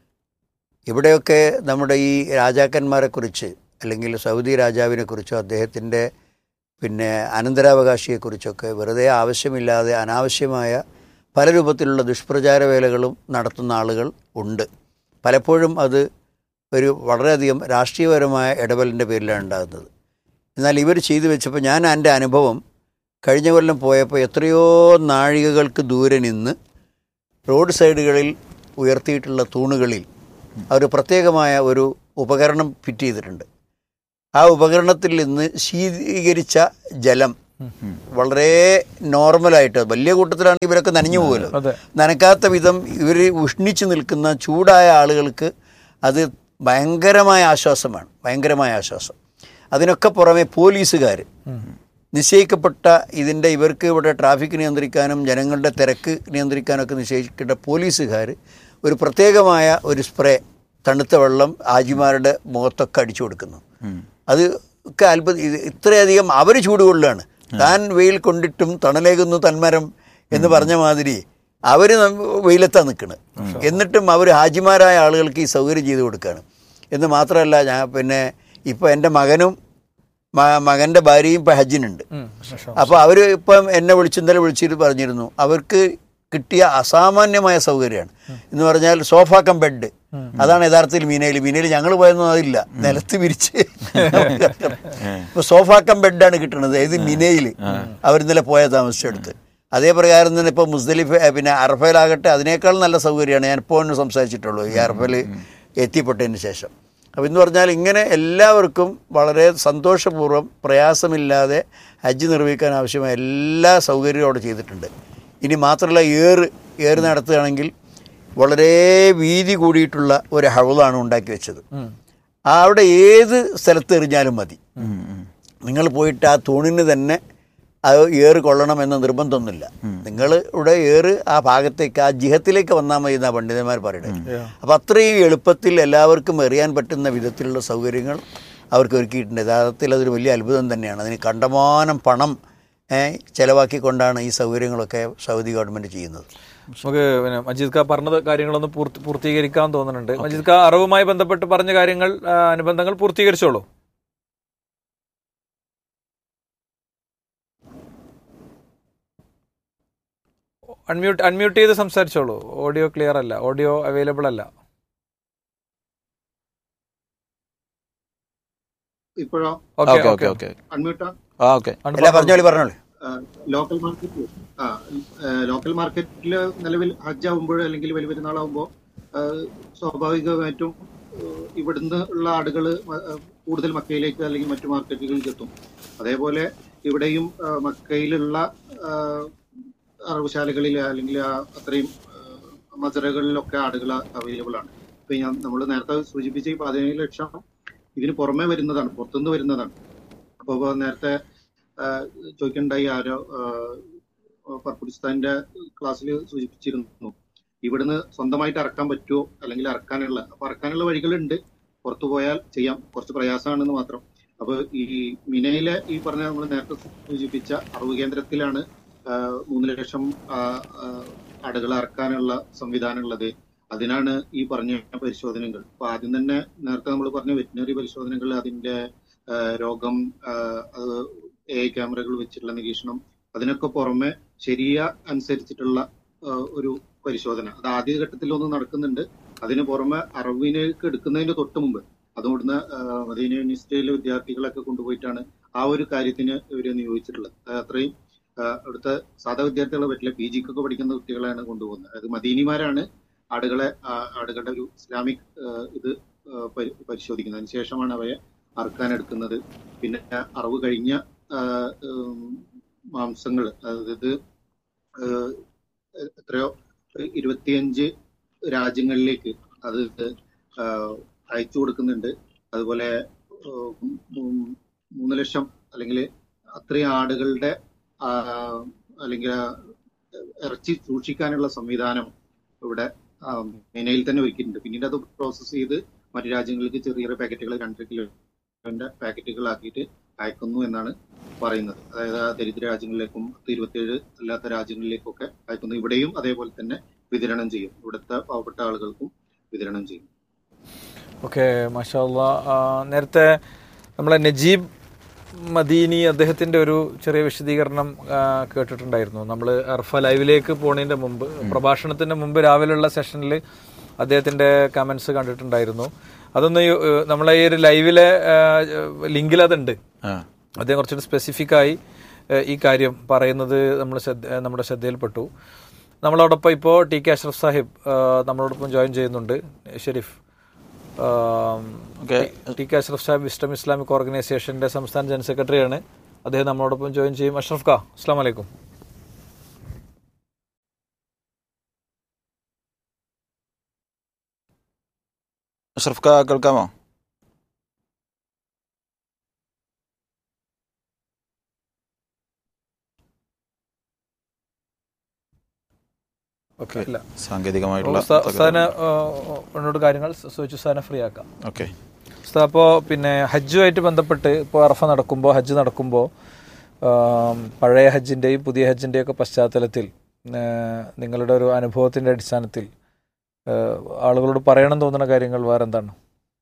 ഇവിടെയൊക്കെ നമ്മുടെ ഈ രാജാക്കന്മാരെക്കുറിച്ച് അല്ലെങ്കിൽ സൗദി രാജാവിനെക്കുറിച്ചോ അദ്ദേഹത്തിൻ്റെ പിന്നെ അനന്തരാവകാശിയെക്കുറിച്ചൊക്കെ വെറുതെ ആവശ്യമില്ലാതെ അനാവശ്യമായ പല രൂപത്തിലുള്ള ദുഷ്പ്രചാര വേലകളും നടത്തുന്ന ആളുകൾ ഉണ്ട്. പലപ്പോഴും അത് ഒരു വളരെയധികം രാഷ്ട്രീയപരമായ ഇടപെടലിൻ്റെ പേരിലാണ് ഉണ്ടാകുന്നത്. എന്നാൽ ഇവർ ചെയ്തു വെച്ചപ്പോൾ ഞാൻ എൻ്റെ അനുഭവം കഴിഞ്ഞ കൊല്ലം പോയപ്പോൾ എത്രയോ നാഴികകൾക്ക് ദൂരെ നിന്ന് റോഡ് സൈഡുകളിൽ ഉയർത്തിയിട്ടുള്ള തൂണുകളിൽ അവർ പ്രത്യേകമായ ഒരു ഉപകരണം ഫിറ്റ് ചെയ്തിട്ടുണ്ട്. ആ ഉപകരണത്തിൽ നിന്ന് ശീതീകരിച്ച ജലം വളരെ നോർമലായിട്ട്, വലിയ കൂട്ടത്തിലാണെങ്കിൽ ഇവരൊക്കെ നനഞ്ഞു പോകുമല്ലോ, നനക്കാത്ത വിധം ഇവർ ഉഷ്ണിച്ച് നിൽക്കുന്ന ചൂടായ ആളുകൾക്ക് അത് ഭയങ്കരമായ ആശ്വാസമാണ്, ഭയങ്കരമായ ആശ്വാസം. അതിനൊക്കെ പുറമെ പോലീസുകാർ നിശ്ചയിക്കപ്പെട്ട ഇവർക്ക് ഇവിടെ ട്രാഫിക് നിയന്ത്രിക്കാനും ജനങ്ങളുടെ തിരക്ക് നിയന്ത്രിക്കാനൊക്കെ നിശ്ചയിക്കേണ്ട പോലീസുകാർ ഒരു പ്രത്യേകമായ ഒരു സ്പ്രേ, തണുത്ത വെള്ളം ഹാജിമാരുടെ മുഖത്തൊക്കെ അടിച്ചു കൊടുക്കുന്നു. അത് ഒക്കെ ഇത്രയധികം അവർ ചൂടുകൊള്ളുകയാണ്. താൻ വെയിൽ കൊണ്ടിട്ടും തണലേകുന്നു തന്മരം എന്ന് പറഞ്ഞ മാതിരി അവർ വെയിലെത്താൻ നിൽക്കുന്നത്. എന്നിട്ടും അവർ ഹാജിമാരായ ആളുകൾക്ക് ഈ സൗകര്യം ചെയ്തു കൊടുക്കുകയാണ്. എന്ന് മാത്രമല്ല, പിന്നെ ഇപ്പോൾ എൻ്റെ മകൻ്റെ ഭാര്യയും ഇപ്പം ഹജ്ജിനുണ്ട്. അപ്പോൾ അവർ ഇപ്പം എന്നെ ഇന്നലെ വിളിച്ചിട്ട് പറഞ്ഞിരുന്നു അവർക്ക് കിട്ടിയ അസാമാന്യമായ സൗകര്യമാണ് എന്ന് പറഞ്ഞാൽ സോഫ കം ബെഡ്. അതാണ് യഥാർത്ഥത്തിൽ മീനയിൽ ഞങ്ങൾ പോയൊന്നും അതില്ല, നിലത്ത് വിരിച്ച് ഇപ്പോൾ സോഫ കം ബെഡാണ് കിട്ടുന്നത്. ഏത് മിനയിൽ അവർ ഇന്നലെ പോയ താമസിച്ചെടുത്ത്. അതേ പ്രകാരം തന്നെ ഇപ്പോൾ മുസ്ദലിഫ പിന്നെ അറഫയിലാകട്ടെ അതിനേക്കാൾ നല്ല സൗകര്യമാണ്. ഞാനിപ്പോൾ ഒന്ന് സംസാരിച്ചിട്ടുള്ളൂ ഈ അറഫയിൽ എത്തിപ്പെട്ടതിന് ശേഷം. അപ്പോൾ എന്ന് പറഞ്ഞാൽ ഇങ്ങനെ എല്ലാവർക്കും വളരെ സന്തോഷപൂർവ്വം പ്രയാസമില്ലാതെ ഹജ്ജ് നിർവഹിക്കാൻ ആവശ്യമായ എല്ലാ സൗകര്യവും അവിടെ ചെയ്തിട്ടുണ്ട്. ഇനി മാത്രമല്ല ഏറ് നടത്തുകയാണെങ്കിൽ വളരെ വീതി കൂടിയിട്ടുള്ള ഒരു ഹൗളാണ് ഉണ്ടാക്കി വെച്ചത്. അവിടെ ഏത് സ്ഥലത്ത് എറിഞ്ഞാലും മതി. നിങ്ങൾ പോയിട്ട് ആ തൂണിന് തന്നെ അത് ഏറ് കൊള്ളണമെന്ന് നിർബന്ധമൊന്നുമില്ല. നിങ്ങൾ ഇവിടെ ആ ഭാഗത്തേക്ക് ആ ജിഹത്തിലേക്ക് വന്നാൽ മതി എന്നാണ് പണ്ഡിതന്മാർ പറയുന്നത്. അപ്പം അത്രയും എളുപ്പത്തിൽ എല്ലാവർക്കും എറിയാൻ പറ്റുന്ന വിധത്തിലുള്ള സൗകര്യങ്ങൾ അവർക്ക് ഒരുക്കിയിട്ടുണ്ട്. യഥാർത്ഥത്തിൽ അതൊരു വലിയ അത്ഭുതം തന്നെയാണ്. അതിന് കണ്ടമാനം പണം ചെലവാക്കിക്കൊണ്ടാണ് ഈ സൗകര്യങ്ങളൊക്കെ സൗദി ഗവൺമെൻറ് ചെയ്യുന്നത്. നമുക്ക് പിന്നെ മജീദ് ഖാ പറഞ്ഞ കാര്യങ്ങളൊന്ന് പൂർത്തീകരിക്കാൻ തോന്നുന്നുണ്ട്. മജീദ് ഖാ അറിവുമായി ബന്ധപ്പെട്ട് പറഞ്ഞ കാര്യങ്ങൾ അനുബന്ധങ്ങൾ പൂർത്തീകരിച്ചോളൂ. അൺമ്യൂട്ട് ചെയ്ത് സംസാരിച്ചോളൂ. ഓഡിയോ ക്ലിയർ അല്ല, ഓഡിയോ അവൈലബിൾ അല്ല. ഇപ്പോഴോ? ലോക്കൽ മാർക്കറ്റിൽ നിലവിൽ ഹജ്ജ് ആവുമ്പോൾ അല്ലെങ്കിൽ വലിയ പെരുന്നാളാവുമ്പോൾ സ്വാഭാവികമായിട്ടും ഇവിടുന്ന് ഉള്ള ആടുകൾ കൂടുതൽ മക്കയിലേക്ക് അല്ലെങ്കിൽ മറ്റു മാർക്കറ്റുകളിലേക്ക് എത്തും. അതേപോലെ ഇവിടെയും മക്കയിലുള്ള അറവുശാലകളിൽ അല്ലെങ്കിൽ അത്രയും മസറകളിലൊക്കെ ആടുകൾ അവൈലബിൾ ആണ്. ഇപ്പൊ നമ്മൾ നേരത്തെ സൂചിപ്പിച്ച ഈ 17 ലക്ഷം ഇതിന് പുറമെ വരുന്നതാണ്, പുറത്തുനിന്ന് വരുന്നതാണ്. അപ്പോൾ നേരത്തെ ചോദിക്കണ്ടായി ആരോ പർപ്പുടിസ്ഥാന്റെ ക്ലാസ്സിൽ സൂചിപ്പിച്ചിരുന്നു ഇവിടുന്ന് സ്വന്തമായിട്ട് ഇറക്കാൻ പറ്റുമോ അല്ലെങ്കിൽ ഇറക്കാനുള്ള വഴികളുണ്ട്. പുറത്തു പോയാൽ ചെയ്യാം, കുറച്ച് പ്രയാസമാണെന്ന് മാത്രം. അപ്പൊ ഈ മിനയിലെ ഈ പറഞ്ഞ നമ്മൾ നേരത്തെ സൂചിപ്പിച്ച അറവ് കേന്ദ്രത്തിലാണ് 3 ലക്ഷം ആടുകൾ ഇറക്കാനുള്ള സംവിധാനം ഉള്ളത്. അതിനാണ് ഈ പറഞ്ഞ പരിശോധനകൾ. അപ്പൊ ആദ്യം തന്നെ നേരത്തെ നമ്മൾ പറഞ്ഞ വെറ്റിനറി പരിശോധനകൾ, അതിന്റെ രോഗം, അത് AI ക്യാമറകൾ വെച്ചിട്ടുള്ള നിരീക്ഷണം, അതിനൊക്കെ പുറമെ ശരിയ അനുസരിച്ചിട്ടുള്ള ഒരു പരിശോധന അത് ആദ്യഘട്ടത്തിലൊന്നും നടക്കുന്നുണ്ട്. അതിന് പുറമെ അറവിനേക്ക് എടുക്കുന്നതിന് തൊട്ട് മുമ്പ് അതുകൊണ്ടുന്ന മദീന യൂണിവേഴ്സിറ്റിയിലെ വിദ്യാർത്ഥികളൊക്കെ കൊണ്ടുപോയിട്ടാണ് ആ ഒരു കാര്യത്തിന് ഇവര് നിയോഗിച്ചിട്ടുള്ളത്. അത്രയും അവിടുത്തെ സാധാ വിദ്യാർത്ഥികളെ പറ്റില്ല, PGക്കൊക്കെ പഠിക്കുന്ന കുട്ടികളെയാണ് കൊണ്ടുപോകുന്നത്. അതായത് മദീനിമാരാണ് ആടുകളുടെ ഒരു ഇസ്ലാമിക് ഇത് പരിശോധിക്കുന്നത്. അതിന് ശേഷമാണ് അവയെ അറുക്കാനെടുക്കുന്നത്. പിന്നെ അറവ് കഴിഞ്ഞ മാംസങ്ങൾ, അതായത് എത്രയോ 25 രാജ്യങ്ങളിലേക്ക് അത് അയച്ചു കൊടുക്കുന്നുണ്ട്. അതുപോലെ 3 ലക്ഷം അല്ലെങ്കിൽ അത്രയും ആടുകളുടെ അല്ലെങ്കിൽ ഇറച്ചി സൂക്ഷിക്കാനുള്ള സംവിധാനം ഇവിടെ മിനയിൽ തന്നെ ഒരുക്കിയിട്ടുണ്ട്. പിന്നീട് അത് പ്രോസസ്സ് ചെയ്ത് മറ്റു രാജ്യങ്ങൾക്ക് ചെറിയ പാക്കറ്റുകൾ 2 കിലോന്റെ പാക്കറ്റുകളാക്കിയിട്ട് അയക്കുന്നു എന്നാണ് പറയുന്നത്. അതായത് ദരിദ്ര രാജ്യങ്ങളിലേക്കും 27 അല്ലാത്ത രാജ്യങ്ങളിലേക്കൊക്കെ അയക്കുന്നു. ഇവിടെയും അതേപോലെ തന്നെ വിതരണം ചെയ്യും, ഇവിടുത്തെ പാവപ്പെട്ട ആളുകൾക്കും വിതരണം ചെയ്യും. ഓക്കെ, മാഷാ അല്ലാഹ്. നേരത്തെ നമ്മളെ നജീബ് മദീനി അദ്ദേഹത്തിൻ്റെ ഒരു ചെറിയ വിശദീകരണം കേട്ടിട്ടുണ്ടായിരുന്നു. നമ്മൾ അർഫ ലൈവിലേക്ക് പോണതിൻ്റെ മുമ്പ്, പ്രഭാഷണത്തിൻ്റെ മുമ്പ് രാവിലെയുള്ള സെഷനിൽ അദ്ദേഹത്തിൻ്റെ കമൻസ് കണ്ടിട്ടുണ്ടായിരുന്നു. അതൊന്ന് നമ്മളെ ഈ ഒരു ലൈവിലെ ലിങ്കിൽ അതുണ്ട്, അദ്ദേഹം കുറച്ചുകൂടി സ്പെസിഫിക്കായി ഈ കാര്യം പറയുന്നത് നമ്മുടെ ശ്രദ്ധയിൽപ്പെട്ടു. നമ്മളോടൊപ്പം ഇപ്പോൾ ടി കെ അഷ്റഫ് സാഹിബ് നമ്മളോടൊപ്പം ജോയിൻ ചെയ്യുന്നുണ്ട്. Sharif, T K Ashraf Sahib wisdom Islamic ഓർഗനൈസേഷൻ്റെ സംസ്ഥാന ജനറൽ സെക്രട്ടറിയാണ്. അദ്ദേഹം നമ്മളോടൊപ്പം ജോയിൻ ചെയ്യും. അഷ്റഫ് ഖാ, അസ്സാം വലൈക്കും. അഷ്റഫ് ഖാ കേൾക്കാമോ? ഓക്കെ, ഇല്ല, സാങ്കേതികമായിട്ടുള്ള കാര്യങ്ങൾ ചോദിച്ചു ഫ്രീ ആക്കാം. ഓക്കെ. അപ്പോൾ പിന്നെ ഹജ്ജുമായിട്ട് ബന്ധപ്പെട്ട് ഇപ്പോൾ അറഫ നടക്കുമ്പോൾ, ഹജ്ജ് നടക്കുമ്പോൾ പഴയ ഹജ്ജിൻ്റെയും പുതിയ ഹജ്ജിൻ്റെയും ഒക്കെ പശ്ചാത്തലത്തിൽ നിങ്ങളുടെ ഒരു അനുഭവത്തിൻ്റെ അടിസ്ഥാനത്തിൽ ആളുകളോട് പറയണം തോന്നുന്ന കാര്യങ്ങൾ വേറെ എന്താണ്?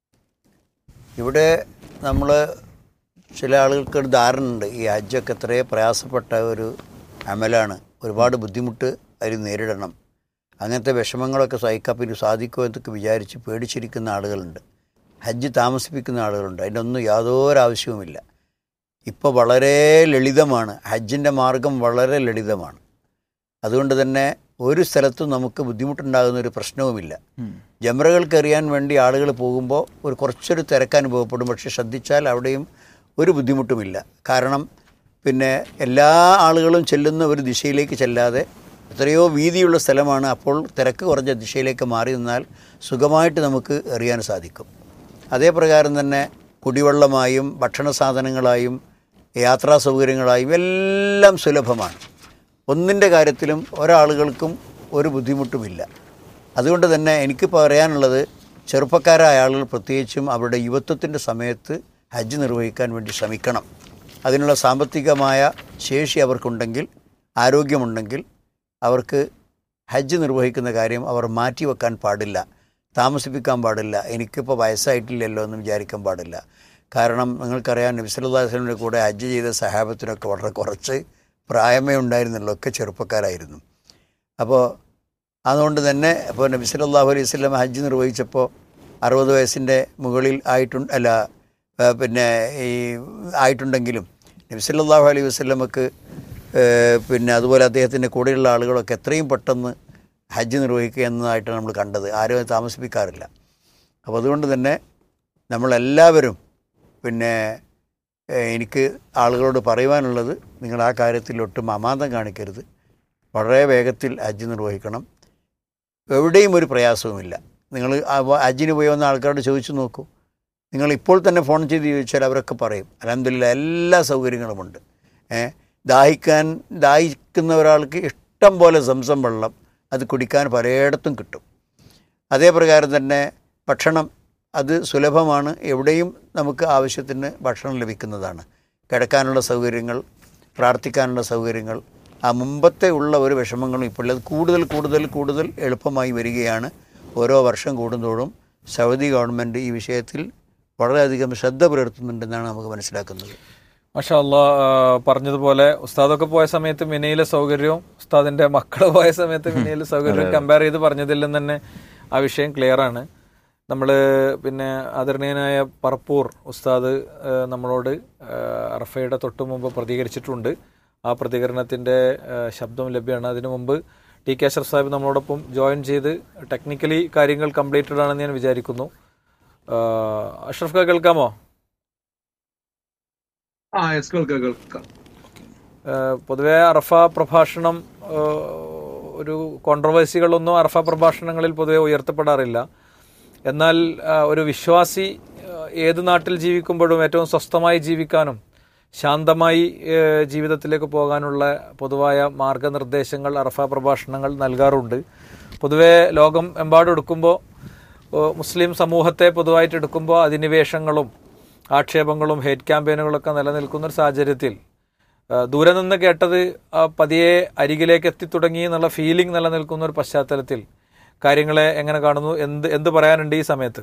ഇവിടെ നമ്മൾ ചില ആളുകൾക്കൊരു ധാരണ ഉണ്ട്, ഈ ഹജ്ജൊക്കെ എത്രയോ പ്രയാസപ്പെട്ട ഒരു അമലാണ്, ഒരുപാട് ബുദ്ധിമുട്ട് അതിൽ നേരിടണം, അങ്ങനത്തെ വിഷമങ്ങളൊക്കെ സഹിക്കാൻ പിന്നെ സാധിക്കുമോ എന്നൊക്കെ വിചാരിച്ച് പേടിച്ചിരിക്കുന്ന ആളുകളുണ്ട്. ഹജ്ജ് താമസിപ്പിക്കുന്ന ആളുകളുണ്ട്. അതിൻ്റെ ഒന്നും യാതൊരു ആവശ്യവുമില്ല. ഇപ്പോൾ വളരെ ലളിതമാണ്, ഹജ്ജിൻ്റെ മാർഗം വളരെ ലളിതമാണ്. അതുകൊണ്ട് തന്നെ ഒരു സ്ഥലത്തും നമുക്ക് ബുദ്ധിമുട്ടുണ്ടാകുന്ന ഒരു പ്രശ്നവുമില്ല. ജംറകൾക്ക് എറിയാൻ വേണ്ടി ആളുകൾ പോകുമ്പോൾ കുറച്ചൊരു തിരക്ക് അനുഭവപ്പെടും. പക്ഷെ ശ്രദ്ധിച്ചാൽ അവിടെയും ഒരു ബുദ്ധിമുട്ടുമില്ല. കാരണം പിന്നെ എല്ലാ ആളുകളും ചെല്ലുന്ന ഒരു ദിശയിലേക്ക് ചെല്ലാതെ എത്രയോ വീതിയുള്ള സ്ഥലമാണ്. അപ്പോൾ തിരക്ക് കുറഞ്ഞ ദിശയിലേക്ക് മാറി നിന്നാൽ സുഖമായിട്ട് നമുക്ക് എറിയാൻ സാധിക്കും. അതേ പ്രകാരം തന്നെ കുടിവെള്ളമായും ഭക്ഷണ സാധനങ്ങളായും യാത്രാ സൗകര്യങ്ങളായും എല്ലാം സുലഭമാണ്. ഒന്നിൻ്റെ കാര്യത്തിലും ഒരാളുകൾക്കും ഒരു ബുദ്ധിമുട്ടുമില്ല. അതുകൊണ്ട് തന്നെ എനിക്ക് പറയാനുള്ളത്, ചെറുപ്പക്കാരായ ആളുകൾ പ്രത്യേകിച്ചും അവരുടെ യുവത്വത്തിൻ്റെ സമയത്ത് ഹജ്ജ് നിർവഹിക്കാൻ വേണ്ടി ശ്രമിക്കണം. അതിനുള്ള സാമ്പത്തികമായ ശേഷി അവർക്കുണ്ടെങ്കിൽ, ആരോഗ്യമുണ്ടെങ്കിൽ അവർക്ക് ഹജ്ജ് നിർവഹിക്കുന്ന കാര്യം അവർ മാറ്റിവെക്കാൻ പാടില്ല, താമസിപ്പിക്കാൻ പാടില്ല. എനിക്കിപ്പോൾ വയസ്സായിട്ടില്ലല്ലോ എന്ന് വിചാരിക്കാൻ പാടില്ല. കാരണം നിങ്ങൾക്കറിയാം, നബി സല്ലല്ലാഹു അലൈഹി വസല്ലമയുടെ കൂടെ ഹജ്ജ് ചെയ്ത സഹാബത്തിനൊക്കെ വളരെ കുറച്ച് പ്രായമേ ഉണ്ടായിരുന്നുള്ളൂ, ഒക്കെ ചെറുപ്പക്കാരായിരുന്നു. അപ്പോൾ അതുകൊണ്ട് തന്നെ ഇപ്പോൾ നബി സല്ലല്ലാഹു അലൈഹി വസല്ലം ഹജ്ജ് നിർവഹിച്ചപ്പോൾ 60 വയസ്സിൻ്റെ മുകളിൽ ആയിട്ടുണ്ടെങ്കിലും നബി സല്ലല്ലാഹു അലൈഹി വസല്ലമക്ക് പിന്നെ അതുപോലെ അദ്ദേഹത്തിൻ്റെ കൂടെയുള്ള ആളുകളൊക്കെ എത്രയും പെട്ടെന്ന് ഹജ്ജ് നിർവഹിക്കുക എന്നതായിട്ടാണ് നമ്മൾ കണ്ടത്. ആരും താമസിപ്പിക്കാറില്ല. അപ്പോൾ അതുകൊണ്ട് തന്നെ നമ്മളെല്ലാവരും പിന്നെ എനിക്ക് ആളുകളോട് പറയുവാനുള്ളത്, നിങ്ങൾ ആ കാര്യത്തിൽ ഒട്ടും അമാന്തം കാണിക്കരുത്. വളരെ വേഗത്തിൽ ഹജ്ജ് നിർവഹിക്കണം. എവിടെയും ഒരു പ്രയാസവുമില്ല. നിങ്ങൾ ഹജ്ജിന് പോയി വന്ന ആൾക്കാരോട് ചോദിച്ചു നോക്കൂ. നിങ്ങൾ ഇപ്പോൾ തന്നെ ഫോൺ ചെയ്ത് ചോദിച്ചാൽ അവരൊക്കെ പറയും അൽഹംദുലില്ലാഹ് എല്ലാ സൗകര്യങ്ങളുമുണ്ട്. ദാഹിക്കുന്ന ഒരാൾക്ക് ഇഷ്ടം പോലെ സംസം വെള്ളം അത് കുടിക്കാൻ പലയിടത്തും കിട്ടും. അതേ പ്രകാരം തന്നെ ഭക്ഷണം അത് സുലഭമാണ്. എവിടെയും നമുക്ക് ആവശ്യത്തിന് ഭക്ഷണം ലഭിക്കുന്നതാണ്. കിടക്കാനുള്ള സൗകര്യങ്ങൾ, പ്രാർത്ഥിക്കാനുള്ള സൗകര്യങ്ങൾ, ആ മുമ്പത്തെ ഉള്ള ഒരു വിഷമങ്ങളും ഇപ്പോൾ അത് കൂടുതൽ കൂടുതൽ കൂടുതൽ എളുപ്പമായി വരികയാണ്. ഓരോ വർഷം കൂടുന്തോറും സൗദി ഗവൺമെൻറ് ഈ വിഷയത്തിൽ വളരെയധികം ശ്രദ്ധ പുലർത്തുന്നുണ്ടെന്നാണ് നമുക്ക് മനസ്സിലാക്കുന്നത്. മാഷാ അല്ലാഹ്, പറഞ്ഞതുപോലെ ഉസ്താദൊക്കെ പോയ സമയത്ത് മിനയിലെ സൗകര്യവും ഉസ്താദിൻ്റെ മക്കൾ പോയ സമയത്ത് മിനയിലെ സൗകര്യവും കമ്പയർ ചെയ്ത് പറഞ്ഞതിൽ നിന്ന് തന്നെ ആ വിഷയം ക്ലിയറാണ്. നമ്മൾ പിന്നെ ആദരണീയനായ പറപ്പൂർ ഉസ്താദ് നമ്മളോട് അറഫയുടെ തൊട്ട് മുമ്പ് പ്രതികരിച്ചിട്ടുണ്ട്. ആ പ്രതികരണത്തിൻ്റെ ശബ്ദം ലഭ്യമാണ്. അതിനു മുമ്പ് ടി കെ അഷ്റഫ് സാഹിബ് നമ്മളോടൊപ്പം ജോയിൻ ചെയ്ത് ടെക്നിക്കലി കാര്യങ്ങൾ കംപ്ലീറ്റഡ് ആണെന്ന് ഞാൻ വിചാരിക്കുന്നു. അഷ്റഫ് ഖാ കേൾക്കാമോ? പൊതുവെ അറഫ പ്രഭാഷണം ഒരു കോൺട്രവേഴ്സികളൊന്നും അറഫ പ്രഭാഷണങ്ങളിൽ പൊതുവെ ഉയർത്തപ്പെടാറില്ല. എന്നാൽ ഒരു വിശ്വാസി ഏത് നാട്ടിൽ ജീവിക്കുമ്പോഴും ഏറ്റവും സ്വസ്ഥമായി ജീവിക്കാനും ശാന്തമായി ജീവിതത്തിലേക്ക് പോകാനുള്ള പൊതുവായ മാർഗനിർദ്ദേശങ്ങൾ അറഫ പ്രഭാഷണങ്ങൾ നൽകാറുണ്ട്. പൊതുവെ ലോകം എമ്പാടും എടുക്കുമ്പോൾ, മുസ്ലിം സമൂഹത്തെ പൊതുവായിട്ട് എടുക്കുമ്പോൾ അധിനിവേശങ്ങളും ആക്ഷേപങ്ങളും ഹേറ്റ് ക്യാമ്പയിനുകളൊക്കെ നിലനിൽക്കുന്നൊരു സാഹചര്യത്തിൽ ദൂരെ നിന്ന് കേട്ടത് പതിയെ അരികിലേക്ക് എത്തിത്തുടങ്ങി എന്നുള്ള ഫീലിംഗ് നിലനിൽക്കുന്ന ഒരു പശ്ചാത്തലത്തിൽ കാര്യങ്ങളെ എങ്ങനെ കാണുന്നു? എന്ത് പറയാനുണ്ട് ഈ സമയത്ത്?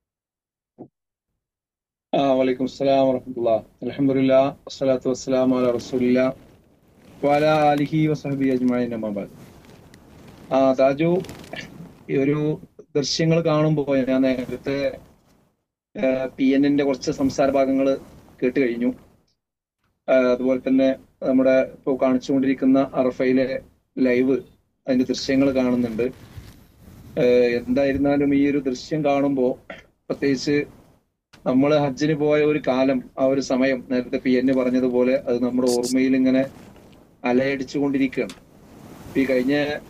വലൈക്കും അസ്സലാം വറഹ്മത്തുള്ളാഹി. അൽഹംദുലില്ലാഹ് വസ്സലാത്തു വസ്സലാമു അലാ റസൂലില്ലാഹ് വഅലാ ആലിഹി വസഹ്ബിഹി അജ്മഈൻ. അമ്മാ ബഅദ്. താജു, ഈ ഒരു ദൃശ്യങ്ങൾ കാണുമ്പോൾ ഞാൻ നേരത്തെ PN-ന്റെ കുറച്ച് സംസാര ഭാഗങ്ങൾ കേട്ട് കഴിഞ്ഞു. അതുപോലെ തന്നെ നമ്മുടെ ഇപ്പോൾ കാണിച്ചുകൊണ്ടിരിക്കുന്ന അറഫയിലെ ലൈവ് അതിന്റെ ദൃശ്യങ്ങൾ കാണുന്നുണ്ട്. എന്തായിരുന്നാലും ഈ ഒരു ദൃശ്യം കാണുമ്പോൾ പ്രത്യേകിച്ച് നമ്മൾ ഹജ്ജിന് പോയ ഒരു കാലം, ആ ഒരു സമയം നേരത്തെ PN പറഞ്ഞതുപോലെ അത് നമ്മുടെ ഓർമ്മയിൽ ഇങ്ങനെ അലയടിച്ചുകൊണ്ടിരിക്കുകയാണ്. ഈ കഴിഞ്ഞ